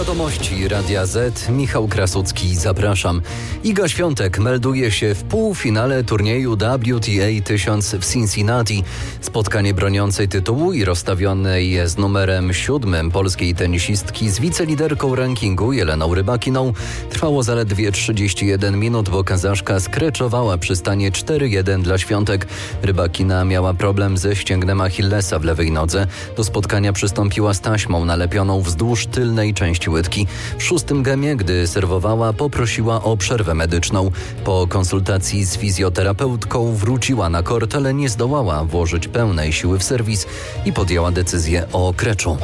Wiadomości Radia Z, Michał Krasucki, zapraszam. Iga Świątek melduje się w półfinale turnieju WTA 1000 w Cincinnati. Spotkanie broniącej tytułu i rozstawionej z numerem 7 polskiej tenisistki z wiceliderką rankingu Jeleną Rybakiną trwało zaledwie 31 minut, bo Kazaszka skreczowała przy stanie 4-1 dla Świątek. Rybakina miała problem ze ścięgnem Achillesa w lewej nodze. Do spotkania przystąpiła z taśmą nalepioną wzdłuż tylnej części łydki. W 6. gemie, gdy serwowała, poprosiła o przerwę medyczną. Po konsultacji z fizjoterapeutką wróciła na kort, ale nie zdołała włożyć pełnej siły w serwis i podjęła decyzję o kreczu.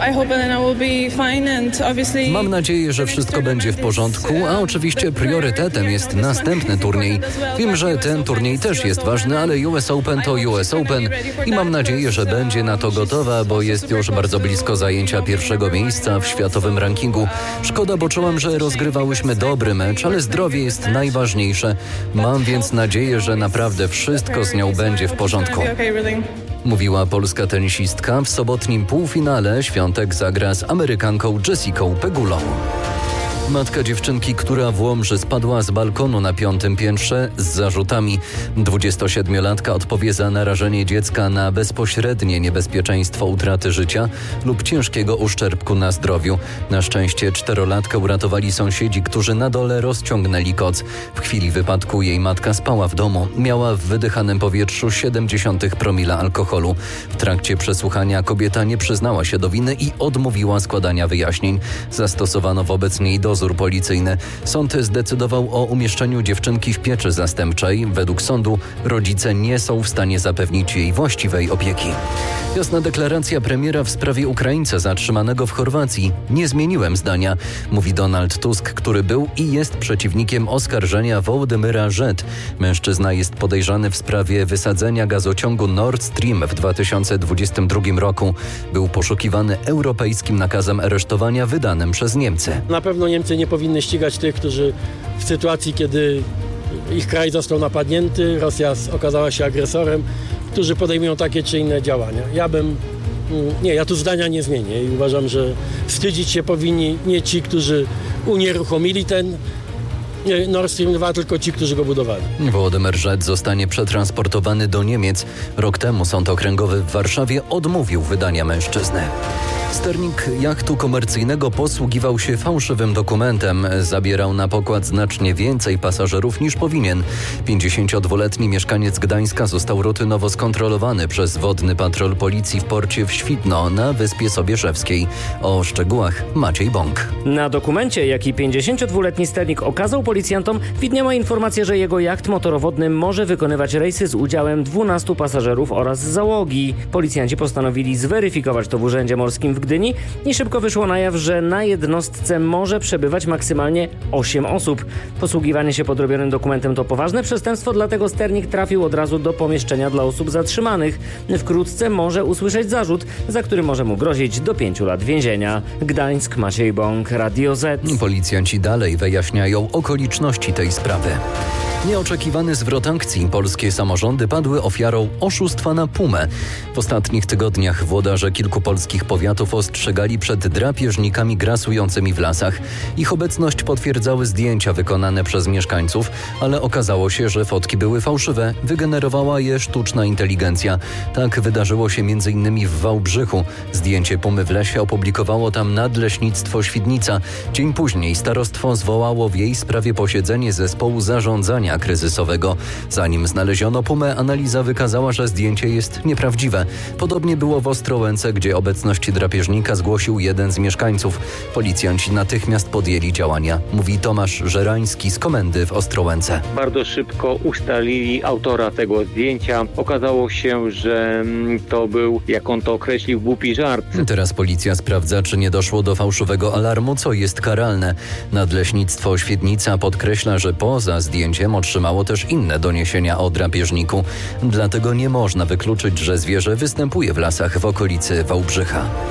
Mam nadzieję, że wszystko będzie w porządku, a oczywiście priorytetem jest następny turniej. Wiem, że ten turniej też jest ważny, ale US Open to US Open i mam nadzieję, że będzie na to gotowa, bo jest już bardzo blisko zajęcia pierwszego miejsca w światowym rankingu. Szkoda, bo czułam, że rozgrywałyśmy dobry mecz, ale zdrowie jest najważniejsze. Mam więc nadzieję, że naprawdę wszystko z nią będzie w porządku. Mówiła polska tenisistka. W sobotnim półfinale Świątek zagra z Amerykanką Jessicą Pegulą. Matka dziewczynki, która w Łomży spadła z balkonu na 5. piętrze z zarzutami. 27-latka odpowie za narażenie dziecka na bezpośrednie niebezpieczeństwo utraty życia lub ciężkiego uszczerbku na zdrowiu. Na szczęście 4-latkę uratowali sąsiedzi, którzy na dole rozciągnęli koc. W chwili wypadku jej matka spała w domu. Miała w wydychanym powietrzu 0,7 promila alkoholu. W trakcie przesłuchania kobieta nie przyznała się do winy i odmówiła składania wyjaśnień. Zastosowano wobec niej dozór policyjny. Sąd zdecydował o umieszczeniu dziewczynki w pieczy zastępczej. Według sądu rodzice nie są w stanie zapewnić jej właściwej opieki. Jasna deklaracja premiera w sprawie Ukraińca zatrzymanego w Chorwacji. Nie zmieniłem zdania, mówi Donald Tusk, który był i jest przeciwnikiem oskarżenia Wołodymyra Rzet. Mężczyzna jest podejrzany w sprawie wysadzenia gazociągu Nord Stream w 2022 roku. Był poszukiwany europejskim nakazem aresztowania wydanym przez Niemcy. Na pewno Niemcy nie powinny ścigać tych, którzy w sytuacji, kiedy ich kraj został napadnięty, Rosja okazała się agresorem, którzy podejmują takie czy inne działania. Ja tu zdania nie zmienię i uważam, że wstydzić się powinni nie ci, którzy unieruchomili ten Nord Stream 2, tylko ci, którzy go budowali. Wołodymyr Rzet zostanie przetransportowany do Niemiec. Rok temu Sąd Okręgowy w Warszawie odmówił wydania mężczyzny. Sternik jachtu komercyjnego posługiwał się fałszywym dokumentem. Zabierał na pokład znacznie więcej pasażerów niż powinien. 52-letni mieszkaniec Gdańska został rutynowo skontrolowany przez wodny patrol policji w porcie w Świdno na Wyspie Sobieszewskiej. O szczegółach Maciej Bąk. Na dokumencie, jaki 52-letni sternik okazał policjantom, widniała informacja, że jego jacht motorowodny może wykonywać rejsy z udziałem 12 pasażerów oraz załogi. Policjanci postanowili zweryfikować to w Urzędzie Morskim w Gdyni i szybko wyszło na jaw, że na jednostce może przebywać maksymalnie 8 osób. Posługiwanie się podrobionym dokumentem to poważne przestępstwo, dlatego sternik trafił od razu do pomieszczenia dla osób zatrzymanych. Wkrótce może usłyszeć zarzut, za który może mu grozić do 5 lat więzienia. Gdańsk, Maciej Bąk, Radio Z. Policjanci dalej wyjaśniają okoliczności tej sprawy. Nieoczekiwany zwrot akcji. Polskie samorządy padły ofiarą oszustwa na Pumę. W ostatnich tygodniach włodarze kilku polskich powiatów ostrzegali przed drapieżnikami grasującymi w lasach. Ich obecność potwierdzały zdjęcia wykonane przez mieszkańców, ale okazało się, że fotki były fałszywe. Wygenerowała je sztuczna inteligencja. Tak wydarzyło się m.in. w Wałbrzychu. Zdjęcie Pumy w lesie opublikowało tam Nadleśnictwo Świdnica. Dzień później starostwo zwołało w jej sprawie posiedzenie zespołu zarządzania kryzysowego. Zanim znaleziono Pumę, analiza wykazała, że zdjęcie jest nieprawdziwe. Podobnie było w Ostrołęce, gdzie obecność drapieżnika zgłosił jeden z mieszkańców. Policjanci natychmiast podjęli działania, mówi Tomasz Żerański z komendy w Ostrołęce. Bardzo szybko ustalili autora tego zdjęcia. Okazało się, że to był, jak on to określił, głupi żart. Teraz policja sprawdza, czy nie doszło do fałszywego alarmu, co jest karalne. Nadleśnictwo Świdnica podkreśla, że poza zdjęciem otrzymało też inne doniesienia o drapieżniku. Dlatego nie można wykluczyć, że zwierzę występuje w lasach w okolicy Wałbrzycha.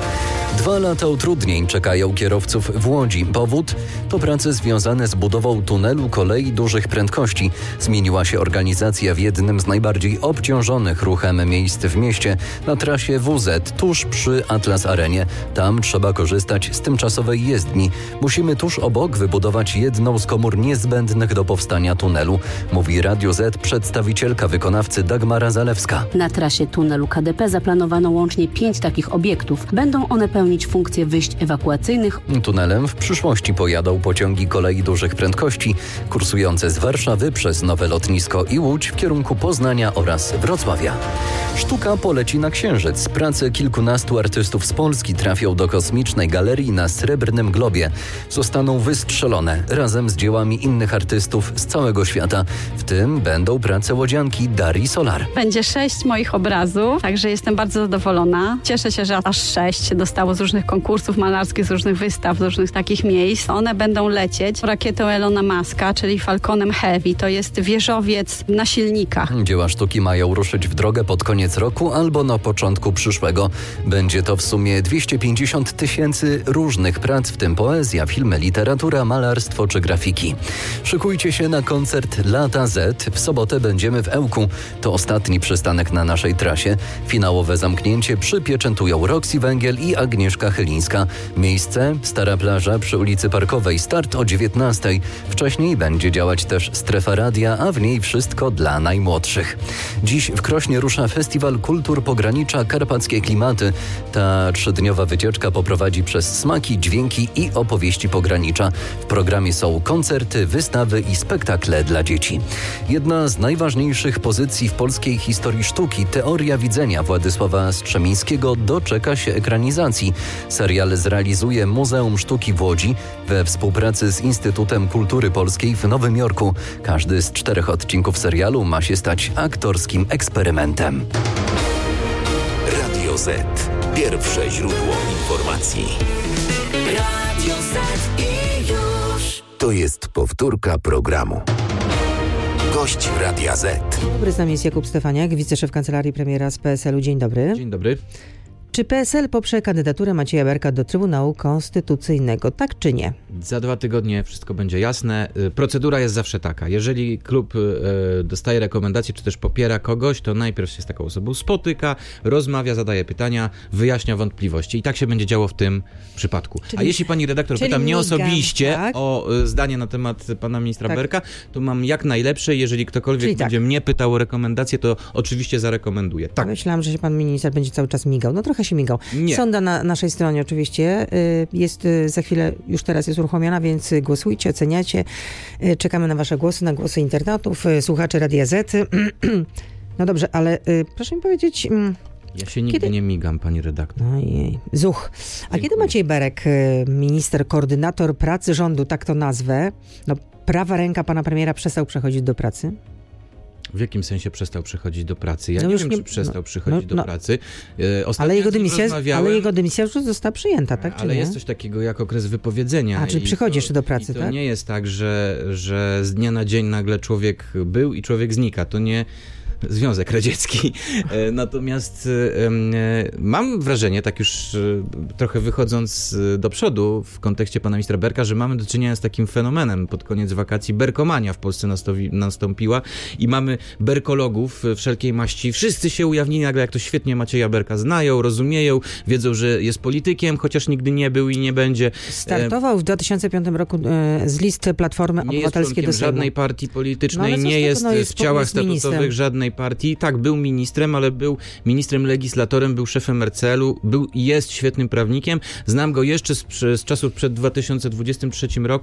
2 lata utrudnień czekają kierowców w Łodzi. Powód to prace związane z budową tunelu kolei dużych prędkości. Zmieniła się organizacja w jednym z najbardziej obciążonych ruchem miejsc w mieście, na trasie WZ, tuż przy Atlas Arenie. Tam trzeba korzystać z tymczasowej jezdni. Musimy tuż obok wybudować jedną z komór niezbędnych do powstania tunelu, mówi Radio Z przedstawicielka wykonawcy Dagmara Zalewska. Na trasie tunelu KDP zaplanowano łącznie 5 takich obiektów. Będą one pełnić funkcję wyjść ewakuacyjnych. Tunelem w przyszłości pojadą pociągi kolei dużych prędkości kursujące z Warszawy przez Nowe Lotnisko i Łódź w kierunku Poznania oraz Wrocławia. Sztuka poleci na Księżyc. Prace kilkunastu artystów z Polski trafią do kosmicznej galerii na Srebrnym Globie. Zostaną wystrzelone razem z dziełami innych artystów z całego świata. W tym będą prace łodzianki Darii Solar. Będzie 6 moich obrazów, także jestem bardzo zadowolona. Cieszę się, że aż 6 dostało z różnych konkursów malarskich, z różnych wystaw, z różnych takich miejsc. One będą lecieć rakietą Elona Muska, czyli Falconem Heavy. To jest wieżowiec na silnikach. Dzieła sztuki mają ruszyć w drogę pod koniec roku albo na początku przyszłego. Będzie to w sumie 250 000 różnych prac, w tym poezja, filmy, literatura, malarstwo czy grafiki. Szykujcie się na koncert Lata Z. W sobotę będziemy w Ełku. To ostatni przystanek na naszej trasie. Finałowe zamknięcie przypieczętują Roxy Węgiel i Agnieszka Chylińska. Miejsce Stara Plaża przy ulicy Parkowej. Start o 19:00. Wcześniej będzie działać też strefa radia, a w niej wszystko dla najmłodszych. Dziś w Krośnie rusza Festiwal Kultur Pogranicza Karpackie Klimaty. Ta 3-dniowa wycieczka poprowadzi przez smaki, dźwięki i opowieści pogranicza. W programie są koncerty, wystawy i spektakle dla dzieci. Jedna z najważniejszych pozycji w polskiej historii sztuki, Teoria widzenia Władysława Strzemińskiego, doczeka się ekranizacji. Serial zrealizuje Muzeum Sztuki w Łodzi we współpracy z Instytutem Kultury Polskiej w Nowym Jorku. Każdy z 4 odcinków serialu ma się stać aktorskim eksperymentem. Radio Z. Pierwsze źródło informacji. Radio Z i już. To jest powtórka programu. Gość Radia Z. Dobry, z nami jest Jakub Stefaniak, wiceszef Kancelarii Premiera z PSL-u. Dzień dobry. Dzień dobry. Czy PSL poprze kandydaturę Macieja Berka do Trybunału Konstytucyjnego, tak czy nie? Za 2 tygodnie wszystko będzie jasne. Procedura jest zawsze taka. Jeżeli klub dostaje rekomendację, czy też popiera kogoś, to najpierw się z taką osobą spotyka, rozmawia, zadaje pytania, wyjaśnia wątpliwości. I tak się będzie działo w tym przypadku. A jeśli pani redaktor pyta mnie osobiście o zdanie na temat pana ministra Berka, to mam jak najlepsze. Jeżeli ktokolwiek będzie mnie pytał o rekomendację, to oczywiście zarekomenduję. Tak. Myślałam, że się pan minister będzie cały czas migał. No trochę się migał. Nie. Sonda na naszej stronie oczywiście jest za chwilę, już teraz jest uruchomiona, więc głosujcie, oceniacie. Czekamy na wasze głosy, na głosy internautów, słuchaczy Radia Z. No dobrze, ale proszę mi powiedzieć... Ja się nigdy nie migam, pani redaktor. Ojej, zuch. A dziękuję. Kiedy Maciej Berek, minister, koordynator pracy rządu, tak to nazwę, prawa ręka pana premiera, przestał przechodzić do pracy? W jakim sensie przestał przychodzić do pracy? Ja nie wiem, czy przestał przychodzić do pracy. Ale jego dymisja już została przyjęta, tak? Ale jest coś takiego jak okres wypowiedzenia. Czyli przychodzi jeszcze do pracy, to tak? To nie jest tak, że z dnia na dzień nagle człowiek był i człowiek znika. To nie Związek Radziecki. Natomiast mam wrażenie, tak już trochę wychodząc do przodu w kontekście pana ministra Berka, że mamy do czynienia z takim fenomenem. Pod koniec wakacji berkomania w Polsce nastąpiła i mamy berkologów wszelkiej maści. Wszyscy się ujawnili nagle, jak to świetnie Macieja Berka znają, rozumieją, wiedzą, że jest politykiem, chociaż nigdy nie był i nie będzie. Startował w 2005 roku z listy Platformy Obywatelskiej do Sejmu. Żadnej partii politycznej, nie jest w ciałach statutowych żadnej partii. Tak, był ministrem, ale był ministrem legislatorem, był szefem RCL-u, jest świetnym prawnikiem. Znam go jeszcze z czasów przed 2023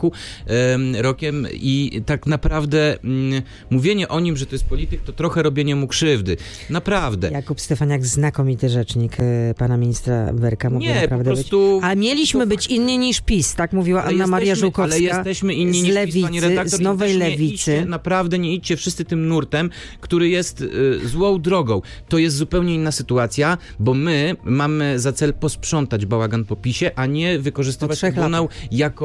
rokiem i tak naprawdę mówienie o nim, że to jest polityk, to trochę robienie mu krzywdy. Naprawdę. Jakub Stefaniak, znakomity rzecznik pana ministra Berka. Mógł naprawdę po prostu... A mieliśmy być inni niż PiS, tak mówiła Anna Maria Żółkowska. Ale jesteśmy inni niż PiS, pani redaktor. Z Nowej Lewicy. Naprawdę nie idźcie wszyscy tym nurtem, który jest złą drogą. To jest zupełnie inna sytuacja, bo my mamy za cel posprzątać bałagan po PiS-ie, a nie wykorzystywać Trybunał jako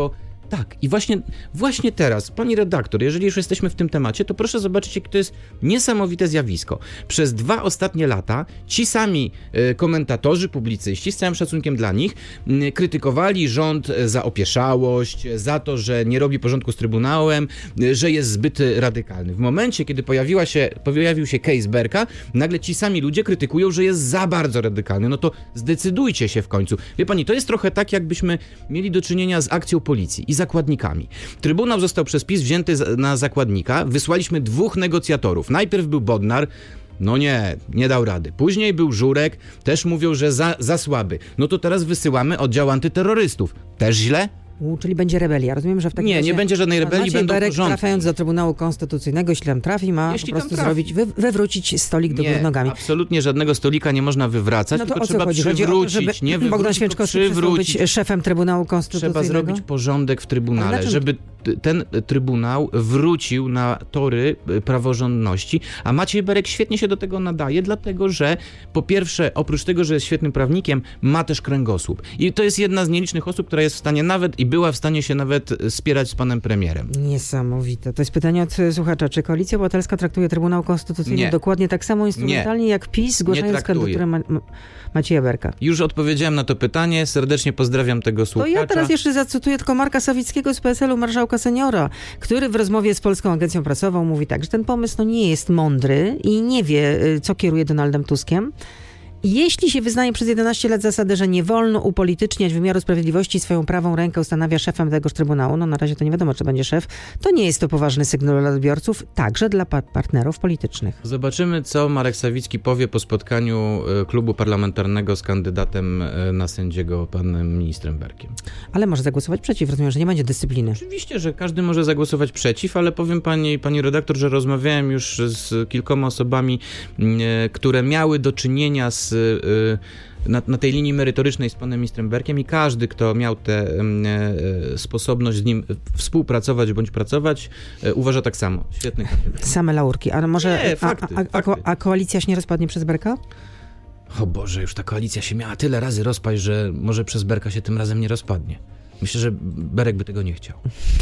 Tak, i właśnie teraz, pani redaktor, jeżeli już jesteśmy w tym temacie, to proszę zobaczyć, jak to jest niesamowite zjawisko. Przez 2 ostatnie lata ci sami komentatorzy, publicyści, z całym szacunkiem dla nich, krytykowali rząd za opieszałość, za to, że nie robi porządku z Trybunałem, że jest zbyt radykalny. W momencie, kiedy pojawił się case Berka, nagle ci sami ludzie krytykują, że jest za bardzo radykalny. No to zdecydujcie się w końcu. Wie pani, to jest trochę tak, jakbyśmy mieli do czynienia z akcją policji i zakładnikami. Trybunał został przez PiS wzięty na zakładnika, wysłaliśmy 2 negocjatorów. Najpierw był Bodnar, no nie dał rady. Później był Żurek, też mówią, że za słaby. No to teraz wysyłamy oddział antyterrorystów. Też źle? Czyli będzie rebelia. Rozumiem, że w takim razie... Nie będzie żadnej rebelii, będą Berek, porządki. trafiając do Trybunału Konstytucyjnego, jeśli tam trafi, ma po prostu wywrócić stolik do góry nogami. Absolutnie żadnego stolika nie można wywracać, no to tylko trzeba przywrócić, nie wywrócić, Bogdan Święczkowski przestał być szefem Trybunału Konstytucyjnego? Trzeba zrobić porządek w Trybunale, żeby ten Trybunał wrócił na tory praworządności, a Maciej Berek świetnie się do tego nadaje, dlatego że po pierwsze, oprócz tego, że jest świetnym prawnikiem, ma też kręgosłup. I to jest jedna z nielicznych osób, która jest w stanie była w stanie się nawet spierać z panem premierem. Niesamowite. To jest pytanie od słuchacza. Czy Koalicja Obywatelska traktuje Trybunał Konstytucyjny dokładnie tak samo instrumentalnie jak PiS, zgłaszając kandydaturę Macieja Berka? Już odpowiedziałem na to pytanie. Serdecznie pozdrawiam tego słuchacza. To ja teraz jeszcze zacytuję tylko Marka Sawickiego z PSL-u, marszałka seniora, który w rozmowie z Polską Agencją Prasową mówi tak, że ten pomysł nie jest mądry i nie wie, co kieruje Donaldem Tuskiem. Jeśli się wyznaje przez 11 lat zasadę, że nie wolno upolityczniać wymiaru sprawiedliwości, swoją prawą rękę ustanawia szefem tegoż Trybunału, no na razie to nie wiadomo, czy będzie szef, to nie jest to poważny sygnał dla odbiorców, także dla partnerów politycznych. Zobaczymy, co Marek Sawicki powie po spotkaniu klubu parlamentarnego z kandydatem na sędziego, panem ministrem Berkiem. Ale może zagłosować przeciw, rozumiem, że nie będzie dyscypliny. Oczywiście, że każdy może zagłosować przeciw, ale powiem pani redaktor, że rozmawiałem już z kilkoma osobami, które miały do czynienia na tej linii merytorycznej z panem ministrem Berkiem i każdy, kto miał tę sposobność z nim współpracować bądź pracować, uważa tak samo. Świetny kandydat. Same laurki. A może nie, fakty. A koalicja się nie rozpadnie przez Berka? O Boże, już ta koalicja się miała tyle razy rozpaść, że może przez Berka się tym razem nie rozpadnie. Myślę, że Berek by tego nie chciał.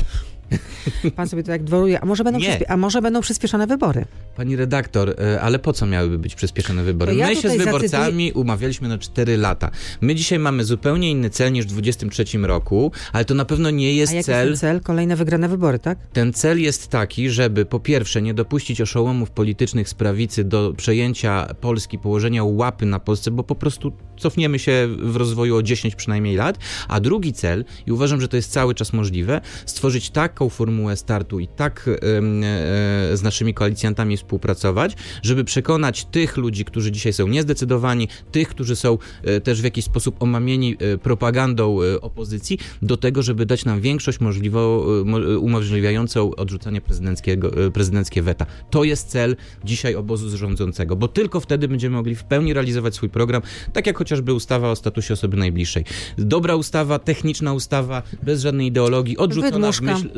Pan sobie to tak dworuje. A może będą przyspieszone wybory? Pani redaktor, ale po co miałyby być przyspieszone wybory? My się z wyborcami umawialiśmy na 4 lata. My dzisiaj mamy zupełnie inny cel niż w 2023 roku, ale to na pewno nie jest cel... A jaki jest ten cel? Kolejne wygrane wybory, tak? Ten cel jest taki, żeby po pierwsze nie dopuścić oszołomów politycznych z prawicy do przejęcia Polski, położenia łapy na Polsce, bo po prostu cofniemy się w rozwoju o 10 przynajmniej lat, a drugi cel, i uważam, że to jest cały czas możliwe, stworzyć taką formułę startu i tak z naszymi koalicjantami współpracować, żeby przekonać tych ludzi, którzy dzisiaj są niezdecydowani, tych, którzy są też w jakiś sposób omamieni propagandą opozycji, do tego, żeby dać nam większość umożliwiającą odrzucanie prezydenckie weta. To jest cel dzisiaj obozu rządzącego, bo tylko wtedy będziemy mogli w pełni realizować swój program, tak jak chociażby ustawa o statusie osoby najbliższej. Dobra ustawa, techniczna ustawa, bez żadnej ideologii, odrzucona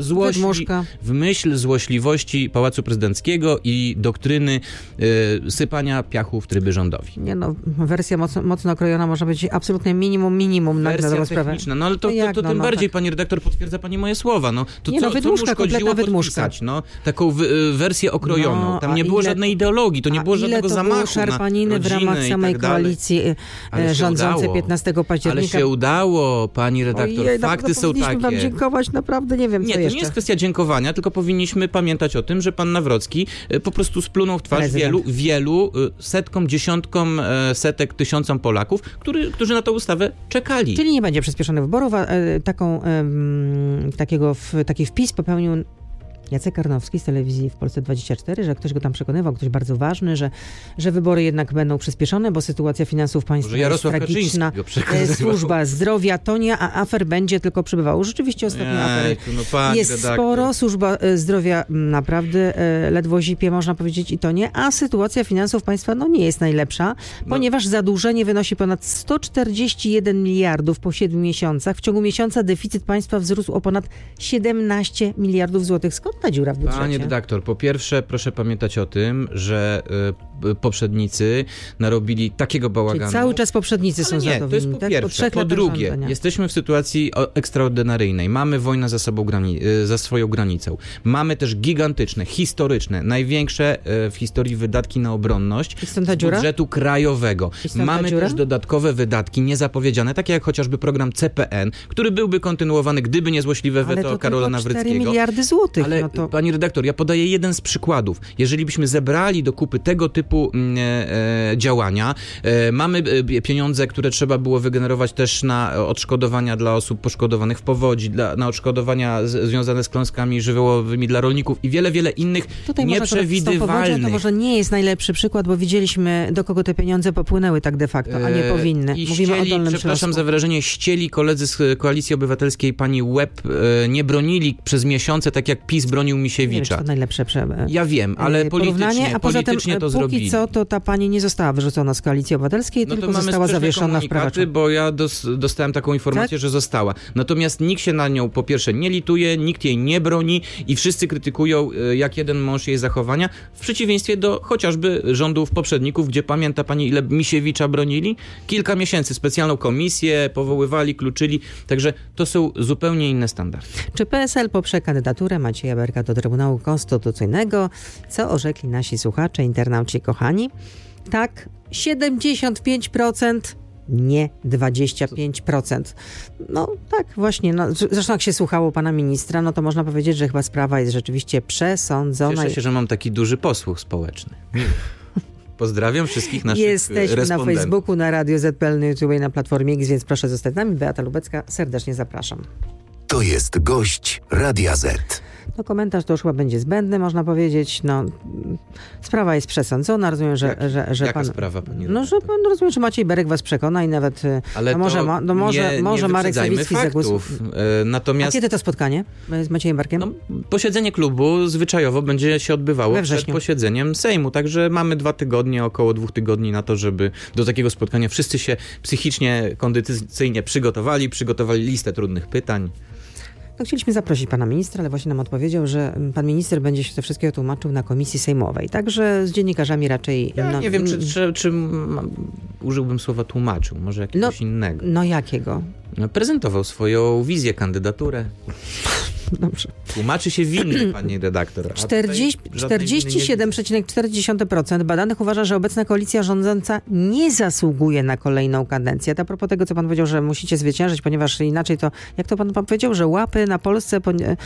w myśl złośliwości Pałacu Prezydenckiego i doktryny sypania piachu w tryby rządowi. Nie no, wersja mocno okrojona może być absolutnie minimum na dobrą sprawę. Techniczna, no ale to tym bardziej, pani redaktor, potwierdza pani moje słowa. No, to co mu szkodziło podpisać? Taką wersję okrojoną. Tam nie było żadnej ideologii, to nie było żadnego zamachu na szarpaniny w ramach samej koalicji rządzącej 15 października. Ale się udało, pani redaktor. Fakty są takie. Wam dziękować, naprawdę nie wiem, co jeszcze. To nie jest kwestia dziękowania, tylko powinniśmy pamiętać o tym, że pan Nawrocki po prostu splunął w twarz wielu setkom, dziesiątkom, setek, tysiącom Polaków, którzy na tę ustawę czekali. Czyli nie będzie przyspieszonych wyborów, a taki wpis popełnił Jacek Karnowski z telewizji w Polsce 24, że ktoś go tam przekonywał, ktoś bardzo ważny, że wybory jednak będą przyspieszone, bo sytuacja finansów państwa jest tragiczna. Służba zdrowia tonie, a afer będzie tylko przybywało. Rzeczywiście ostatnio afery jest sporo. Służba zdrowia naprawdę ledwo zipie, można powiedzieć, i tonie, a sytuacja finansów państwa nie jest najlepsza, ponieważ zadłużenie wynosi ponad 141 miliardów po 7 miesiącach. W ciągu miesiąca deficyt państwa wzrósł o ponad 17 miliardów złotych. Skąd ta dziura w budżecie? Panie redaktor, po pierwsze proszę pamiętać o tym, że poprzednicy narobili takiego bałaganu. Czyli cały czas poprzednicy są za to to jest winni, po tak? pierwsze. Po drugie, jesteśmy w sytuacji ekstraordynaryjnej. Mamy wojnę za swoją granicą. Mamy też gigantyczne, historyczne, największe w historii wydatki na obronność z budżetu krajowego. Mamy też dodatkowe wydatki niezapowiedziane, takie jak chociażby program CPN, który byłby kontynuowany, gdyby nie złośliwe weto Karola Nawrockiego. 4 miliardy złotych. Ale pani redaktor, ja podaję jeden z przykładów. Jeżeli byśmy zebrali do kupy tego typu działania, mamy pieniądze, które trzeba było wygenerować też na odszkodowania dla osób poszkodowanych w powodzi, na odszkodowania związane z klęskami żywiołowymi dla rolników i wiele, wiele innych tutaj nieprzewidywalnych. To może nie jest najlepszy przykład, bo widzieliśmy, do kogo te pieniądze popłynęły tak de facto, a nie powinny. Mówimy o Dolnym przepraszam za wyrażenie, ścieli koledzy z Koalicji Obywatelskiej, pani Łeb, nie bronili przez miesiące, tak jak PiS bronił Misiewicza. Nie wiem, czy to najlepsze Ja wiem, ale politycznie to zrobili. Co, to ta pani nie została wyrzucona z Koalicji Obywatelskiej, tylko została zawieszona w prawach. Bo ja dostałem taką informację, że została. Natomiast nikt się na nią po pierwsze nie lituje, nikt jej nie broni i wszyscy krytykują jak jeden mąż jej zachowania, w przeciwieństwie do chociażby rządów poprzedników, gdzie pamięta pani, ile Misiewicza bronili? Kilka miesięcy specjalną komisję powoływali, kluczyli, także to są zupełnie inne standardy. Czy PSL poprze kandydaturę Macieja Berka do Trybunału Konstytucyjnego? Co orzekli nasi słuchacze, internauci kochani? Tak, 75%, nie 25%. No tak, właśnie. Zresztą jak się słuchało pana ministra, no to można powiedzieć, że chyba sprawa jest rzeczywiście przesądzona. Cieszę się, że mam taki duży posłuch społeczny. Pozdrawiam wszystkich naszych Jesteśmy respondentów. na Facebooku, na Radio ZPL, na YouTube i na Platformie X, więc proszę zostać z nami. Beata Lubecka, serdecznie zapraszam. To jest gość Radia Z. No komentarz to już chyba będzie zbędny, można powiedzieć. No, sprawa jest przesądzona. Rozumiem, że Jaka pan... sprawa, pani że pan rozumie, że Maciej Berek was przekona i nawet... Ale może Marek Sawicki zagłosuje. Natomiast... A kiedy to spotkanie z Maciejem Berkiem? Posiedzenie klubu zwyczajowo będzie się odbywało przed posiedzeniem Sejmu. Także mamy 2 tygodnie, około 2 tygodni na to, żeby do takiego spotkania wszyscy się psychicznie, kondycyjnie przygotowali listę trudnych pytań. No, chcieliśmy zaprosić pana ministra, ale właśnie nam odpowiedział, że pan minister będzie się ze wszystkiego tłumaczył na komisji sejmowej. Także z dziennikarzami raczej... Ja nie wiem, czy użyłbym słowa tłumaczył, może jakiegoś innego. No jakiego? Prezentował swoją wizję, kandydaturę. Dobrze. Tłumaczy się winny, pani redaktor. 47,4% badanych uważa, że obecna koalicja rządząca nie zasługuje na kolejną kadencję. A propos tego, co pan powiedział, że musicie zwyciężyć, ponieważ inaczej to, jak to pan powiedział, że łapy na Polsce...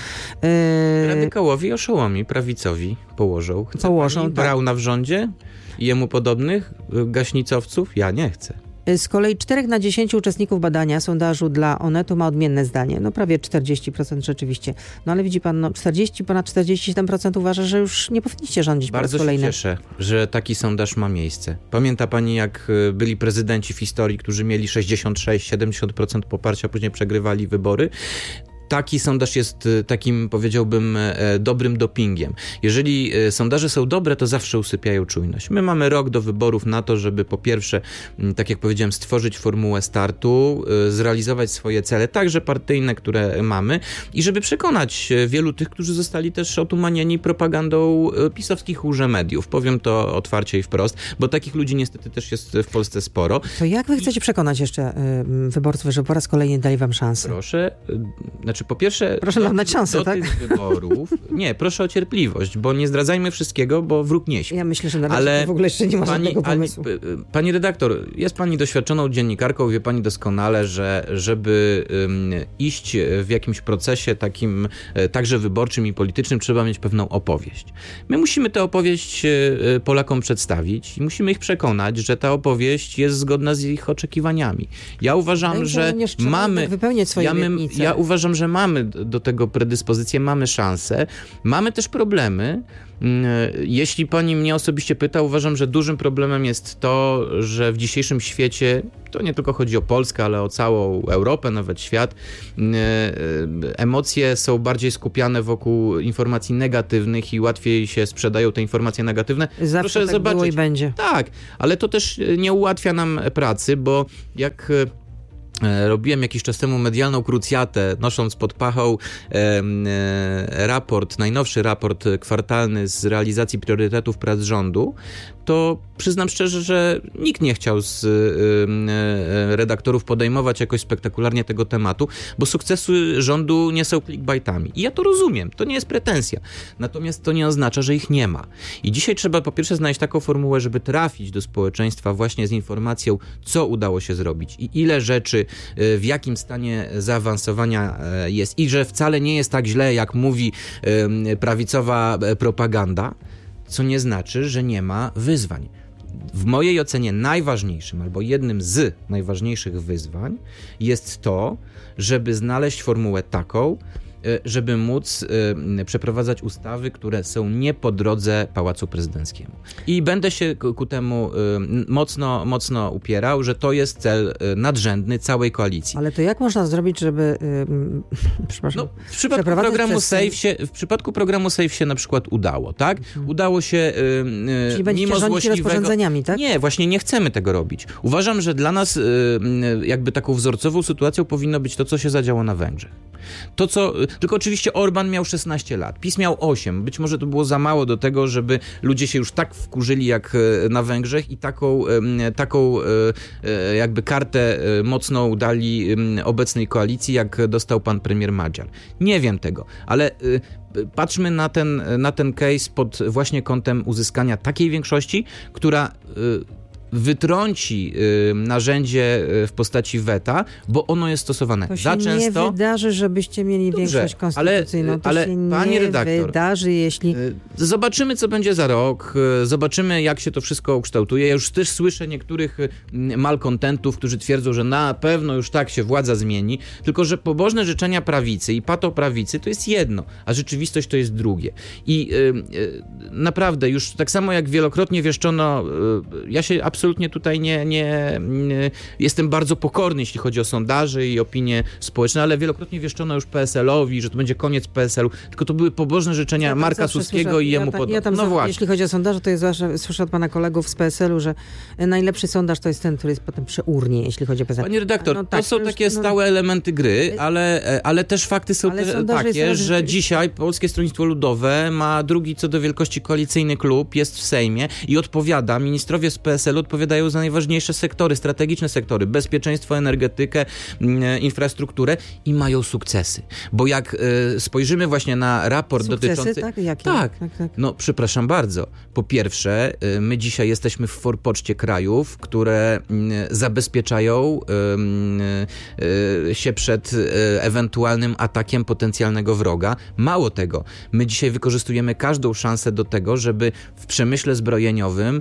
Radykałowi, oszołomi, prawicowi położą. Chce pani Brauna w rządzie i jemu podobnych gaśnicowców? Ja nie chcę. Z kolei 4 na 10 uczestników badania sondażu dla Onetu ma odmienne zdanie. No prawie 40% rzeczywiście. No ale widzi pan, ponad 47% uważa, że już nie powinniście rządzić po raz kolejny. Bardzo się cieszę, że taki sondaż ma miejsce. Pamięta pani, jak byli prezydenci w historii, którzy mieli 66-70% poparcia, później przegrywali wybory? Taki sondaż jest takim, powiedziałbym, dobrym dopingiem. Jeżeli sondaże są dobre, to zawsze usypiają czujność. My mamy rok do wyborów na to, żeby po pierwsze, tak jak powiedziałem, stworzyć formułę startu, zrealizować swoje cele, także partyjne, które mamy i żeby przekonać wielu tych, którzy zostali też otumanieni propagandą pisowskich mediów. Powiem to otwarcie i wprost, bo takich ludzi niestety też jest w Polsce sporo. To jak wy chcecie przekonać jeszcze wyborców, że po raz kolejny dali wam szansę? Po pierwsze, proszę nam dać szansę, do tych wyborów. Nie, proszę o cierpliwość, bo nie zdradzajmy wszystkiego, bo wróg nie śpi. Ja myślę, że na razie w ogóle jeszcze nie ma żadnego pomysłu. Pani redaktor, jest pani doświadczoną dziennikarką, wie pani doskonale, że żeby iść w jakimś procesie takim także wyborczym i politycznym, trzeba mieć pewną opowieść. My musimy tę opowieść Polakom przedstawić i musimy ich przekonać, że ta opowieść jest zgodna z ich oczekiwaniami. Ja uważam, że mamy... Ja uważam, że mamy do tego predyspozycję, mamy szansę, mamy też problemy. Jeśli pani mnie osobiście pyta, uważam, że dużym problemem jest to, że w dzisiejszym świecie, to nie tylko chodzi o Polskę, ale o całą Europę, nawet świat, emocje są bardziej skupiane wokół informacji negatywnych i łatwiej się sprzedają te informacje negatywne. Zawsze proszę tak zobaczyć. Było i będzie. Tak, ale to też nie ułatwia nam pracy, bo jak robiłem jakiś czas temu medialną krucjatę, nosząc pod pachą najnowszy raport kwartalny z realizacji priorytetów prac rządu, to przyznam szczerze, że nikt nie chciał z redaktorów podejmować jakoś spektakularnie tego tematu, bo sukcesy rządu nie są clickbaitami. I ja to rozumiem, to nie jest pretensja. Natomiast to nie oznacza, że ich nie ma. I dzisiaj trzeba po pierwsze znaleźć taką formułę, żeby trafić do społeczeństwa właśnie z informacją, co udało się zrobić i ile rzeczy, w jakim stanie zaawansowania jest i że wcale nie jest tak źle, jak mówi prawicowa propaganda, co nie znaczy, że nie ma wyzwań. W mojej ocenie najważniejszym albo jednym z najważniejszych wyzwań jest to, żeby znaleźć formułę taką, żeby móc przeprowadzać ustawy, które są nie po drodze Pałacu Prezydenckiemu. I będę się ku temu mocno upierał, że to jest cel nadrzędny całej koalicji. Ale to jak można zrobić, żeby przepraszam, w przypadku programu SAFE się na przykład udało, tak? Udało się Czyli będziecie rządzić rozporządzeniami, tak? Nie, właśnie nie chcemy tego robić. Uważam, że dla nas jakby taką wzorcową sytuacją powinno być to, co się zadziało na Węgrzech. Tylko oczywiście Orban miał 16 lat, PiS miał 8. Być może to było za mało do tego, żeby ludzie się już tak wkurzyli jak na Węgrzech i taką jakby kartę mocną dali obecnej koalicji, jak dostał pan premier Magyar. Nie wiem tego, ale patrzmy na ten case pod właśnie kątem uzyskania takiej większości, która wytrąci narzędzie w postaci weta, bo ono jest stosowane to się za często. Nie wydarzy, żebyście mieli większość konstytucyjną. Ale pani redaktor, wydarzy, jeśli... Zobaczymy, co będzie za rok, zobaczymy, jak się to wszystko ukształtuje. Ja już też słyszę niektórych malkontentów, którzy twierdzą, że na pewno już tak się władza zmieni, tylko że pobożne życzenia prawicy i patoprawicy to jest jedno, a rzeczywistość to jest drugie. I naprawdę już tak samo jak wielokrotnie wieszczono, ja się absolutnie tutaj nie jestem bardzo pokorny, jeśli chodzi o sondaże i opinie społeczne, ale wielokrotnie wieszczono już PSL-owi, że to będzie koniec PSL-u, tylko to były pobożne życzenia Marka Suskiego i jemu podobne. Jeśli chodzi o sondaże, to jest zwłaszcza, słyszę od pana kolegów z PSL-u, że najlepszy sondaż to jest ten, który jest potem przy urnie, jeśli chodzi o PSL. Pani redaktor, to są takie stałe elementy gry, ale też fakty są takie, że dzisiaj Polskie Stronnictwo Ludowe ma drugi co do wielkości koalicyjny klub, jest w Sejmie i odpowiada, ministrowie z PSL odpowiadają za najważniejsze sektory, strategiczne sektory, bezpieczeństwo, energetykę, infrastrukturę i mają sukcesy. Bo jak spojrzymy właśnie na raport dotyczący... Tak? Jakie? Tak. No, przepraszam bardzo. Po pierwsze, my dzisiaj jesteśmy w forpoczcie krajów, które zabezpieczają się przed ewentualnym atakiem potencjalnego wroga. Mało tego, my dzisiaj wykorzystujemy każdą szansę do tego, żeby w przemyśle zbrojeniowym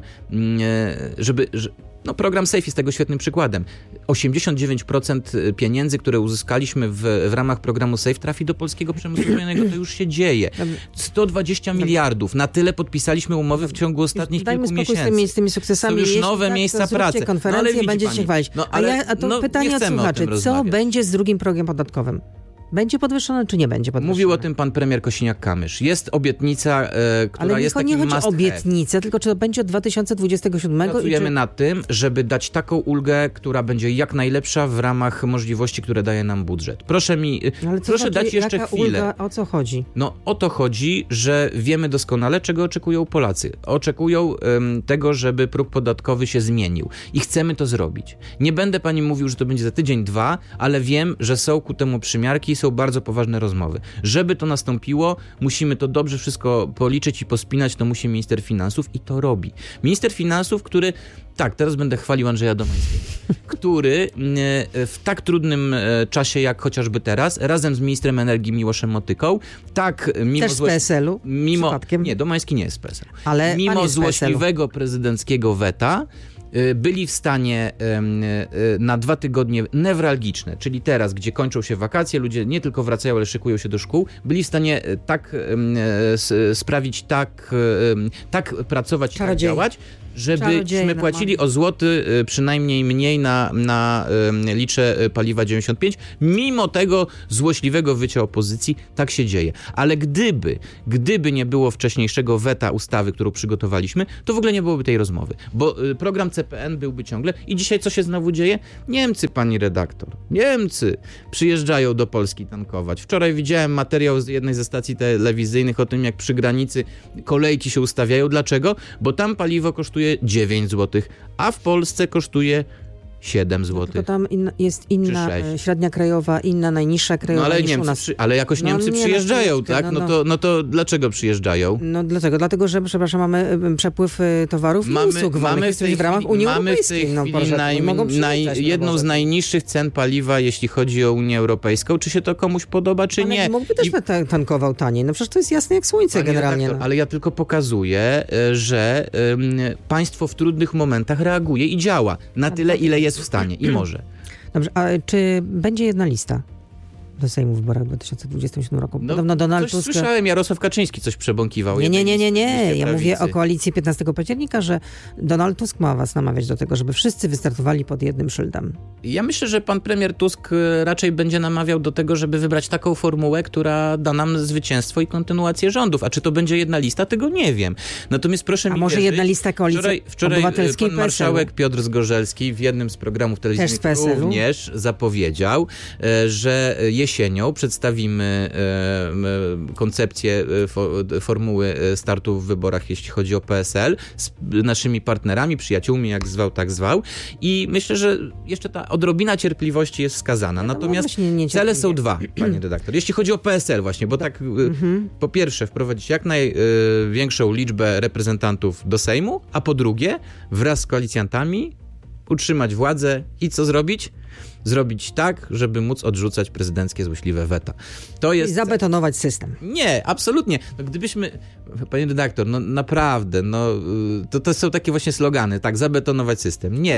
program SAFE jest tego świetnym przykładem. 89% pieniędzy, które uzyskaliśmy w ramach programu SAFE trafi do polskiego przemysłu zbrojeniowego. To już się dzieje. 120 miliardów. Na tyle podpisaliśmy umowy w ciągu ostatnich kilku miesięcy. Z tymi sukcesami. Są już nowe miejsca pracy. Konferencje, będziecie się chwalić. Pytanie od słuchaczy. Co będzie z drugim progiem podatkowym? Będzie podwyższone, czy nie będzie podwyższone? Mówił o tym pan premier Kosiniak-Kamysz. Jest obietnica, która jest takim must have. Ale nie chodzi o obietnicę, tylko czy to będzie od 2027? Pracujemy nad tym, żeby dać taką ulgę, która będzie jak najlepsza w ramach możliwości, które daje nam budżet. Proszę dać jeszcze chwilę. Ulga, o co chodzi? No, o to chodzi, że wiemy doskonale, czego oczekują Polacy. Oczekują tego, żeby próg podatkowy się zmienił. I chcemy to zrobić. Nie będę pani mówił, że to będzie za tydzień, 2, ale wiem, że są ku temu przymiarki, są bardzo poważne rozmowy. Żeby to nastąpiło, musimy to dobrze wszystko policzyć i pospinać, to musi minister finansów i to robi. Minister finansów, który, tak, teraz będę chwalił Andrzeja Domańskiego, który w tak trudnym czasie, jak chociażby teraz, razem z ministrem energii Miłoszem Motyką, tak mimo... Też z PSL-u? Przypadkiem? Nie, Domański nie jest z PSL-u. Ale mimo złośliwego prezydenckiego weta, byli w stanie na 2 tygodnie newralgiczne, czyli teraz, gdzie kończą się wakacje, ludzie nie tylko wracają, ale szykują się do szkół, byli w stanie tak sprawić, tak pracować i tak działać, żebyśmy płacili o złoty przynajmniej mniej na litrze paliwa 95. Mimo tego złośliwego wycia opozycji tak się dzieje. Ale gdyby nie było wcześniejszego weta ustawy, którą przygotowaliśmy, to w ogóle nie byłoby tej rozmowy. Bo program CPN byłby ciągle. I dzisiaj co się znowu dzieje? Niemcy, pani redaktor, Niemcy przyjeżdżają do Polski tankować. Wczoraj widziałem materiał z jednej ze stacji telewizyjnych o tym, jak przy granicy kolejki się ustawiają. Dlaczego? Bo tam paliwo kosztuje 9 zł, a w Polsce kosztuje 7 zł. Tylko tam jest inna średnia krajowa, inna najniższa krajowa ale niż Niemcy, u nas. ale jakoś Niemcy przyjeżdżają, tak? No to dlaczego przyjeżdżają? No dlatego, że przepraszam, mamy przepływ towarów i usług w ramach Unii Europejskiej. Jedną z najniższych cen paliwa, jeśli chodzi o Unię Europejską. Czy się to komuś podoba, czy nie? Mógłby też tankował taniej. No przecież to jest jasne jak słońce generalnie. Ale ja tylko pokazuję, że państwo w trudnych momentach reaguje i działa na tyle, ile jest w stanie i może. Dobrze, a czy będzie jedna lista do Sejmu w wyborach w 2027 roku? Podobno Donald Tusk... Słyszałem, Jarosław Kaczyński coś przebąkiwał. Nie. Ja mówię o koalicji 15 października, że Donald Tusk ma was namawiać do tego, żeby wszyscy wystartowali pod jednym szyldem. Ja myślę, że pan premier Tusk raczej będzie namawiał do tego, żeby wybrać taką formułę, która da nam zwycięstwo i kontynuację rządów. A czy to będzie jedna lista? Tego nie wiem. Natomiast proszę mi może wierzyć, jedna lista koalicji obywatelskiej pan marszałek Piotr Zgorzelski w jednym z programów telewizyjnych również zapowiedział, że jesienią przedstawimy koncepcję formuły startu w wyborach, jeśli chodzi o PSL, z naszymi partnerami, przyjaciółmi, jak zwał, tak zwał. I myślę, że jeszcze ta odrobina cierpliwości jest wskazana. Natomiast cele są dwa, pani redaktor. Jeśli chodzi o PSL właśnie, bo tak po pierwsze wprowadzić jak największą liczbę reprezentantów do Sejmu, a po drugie wraz z koalicjantami utrzymać władzę i co zrobić? Zrobić tak, żeby móc odrzucać prezydenckie złośliwe weta. To jest... I zabetonować system. Nie, absolutnie. No gdybyśmy, panie redaktor, no naprawdę, to są takie właśnie slogany, tak, zabetonować system. Nie,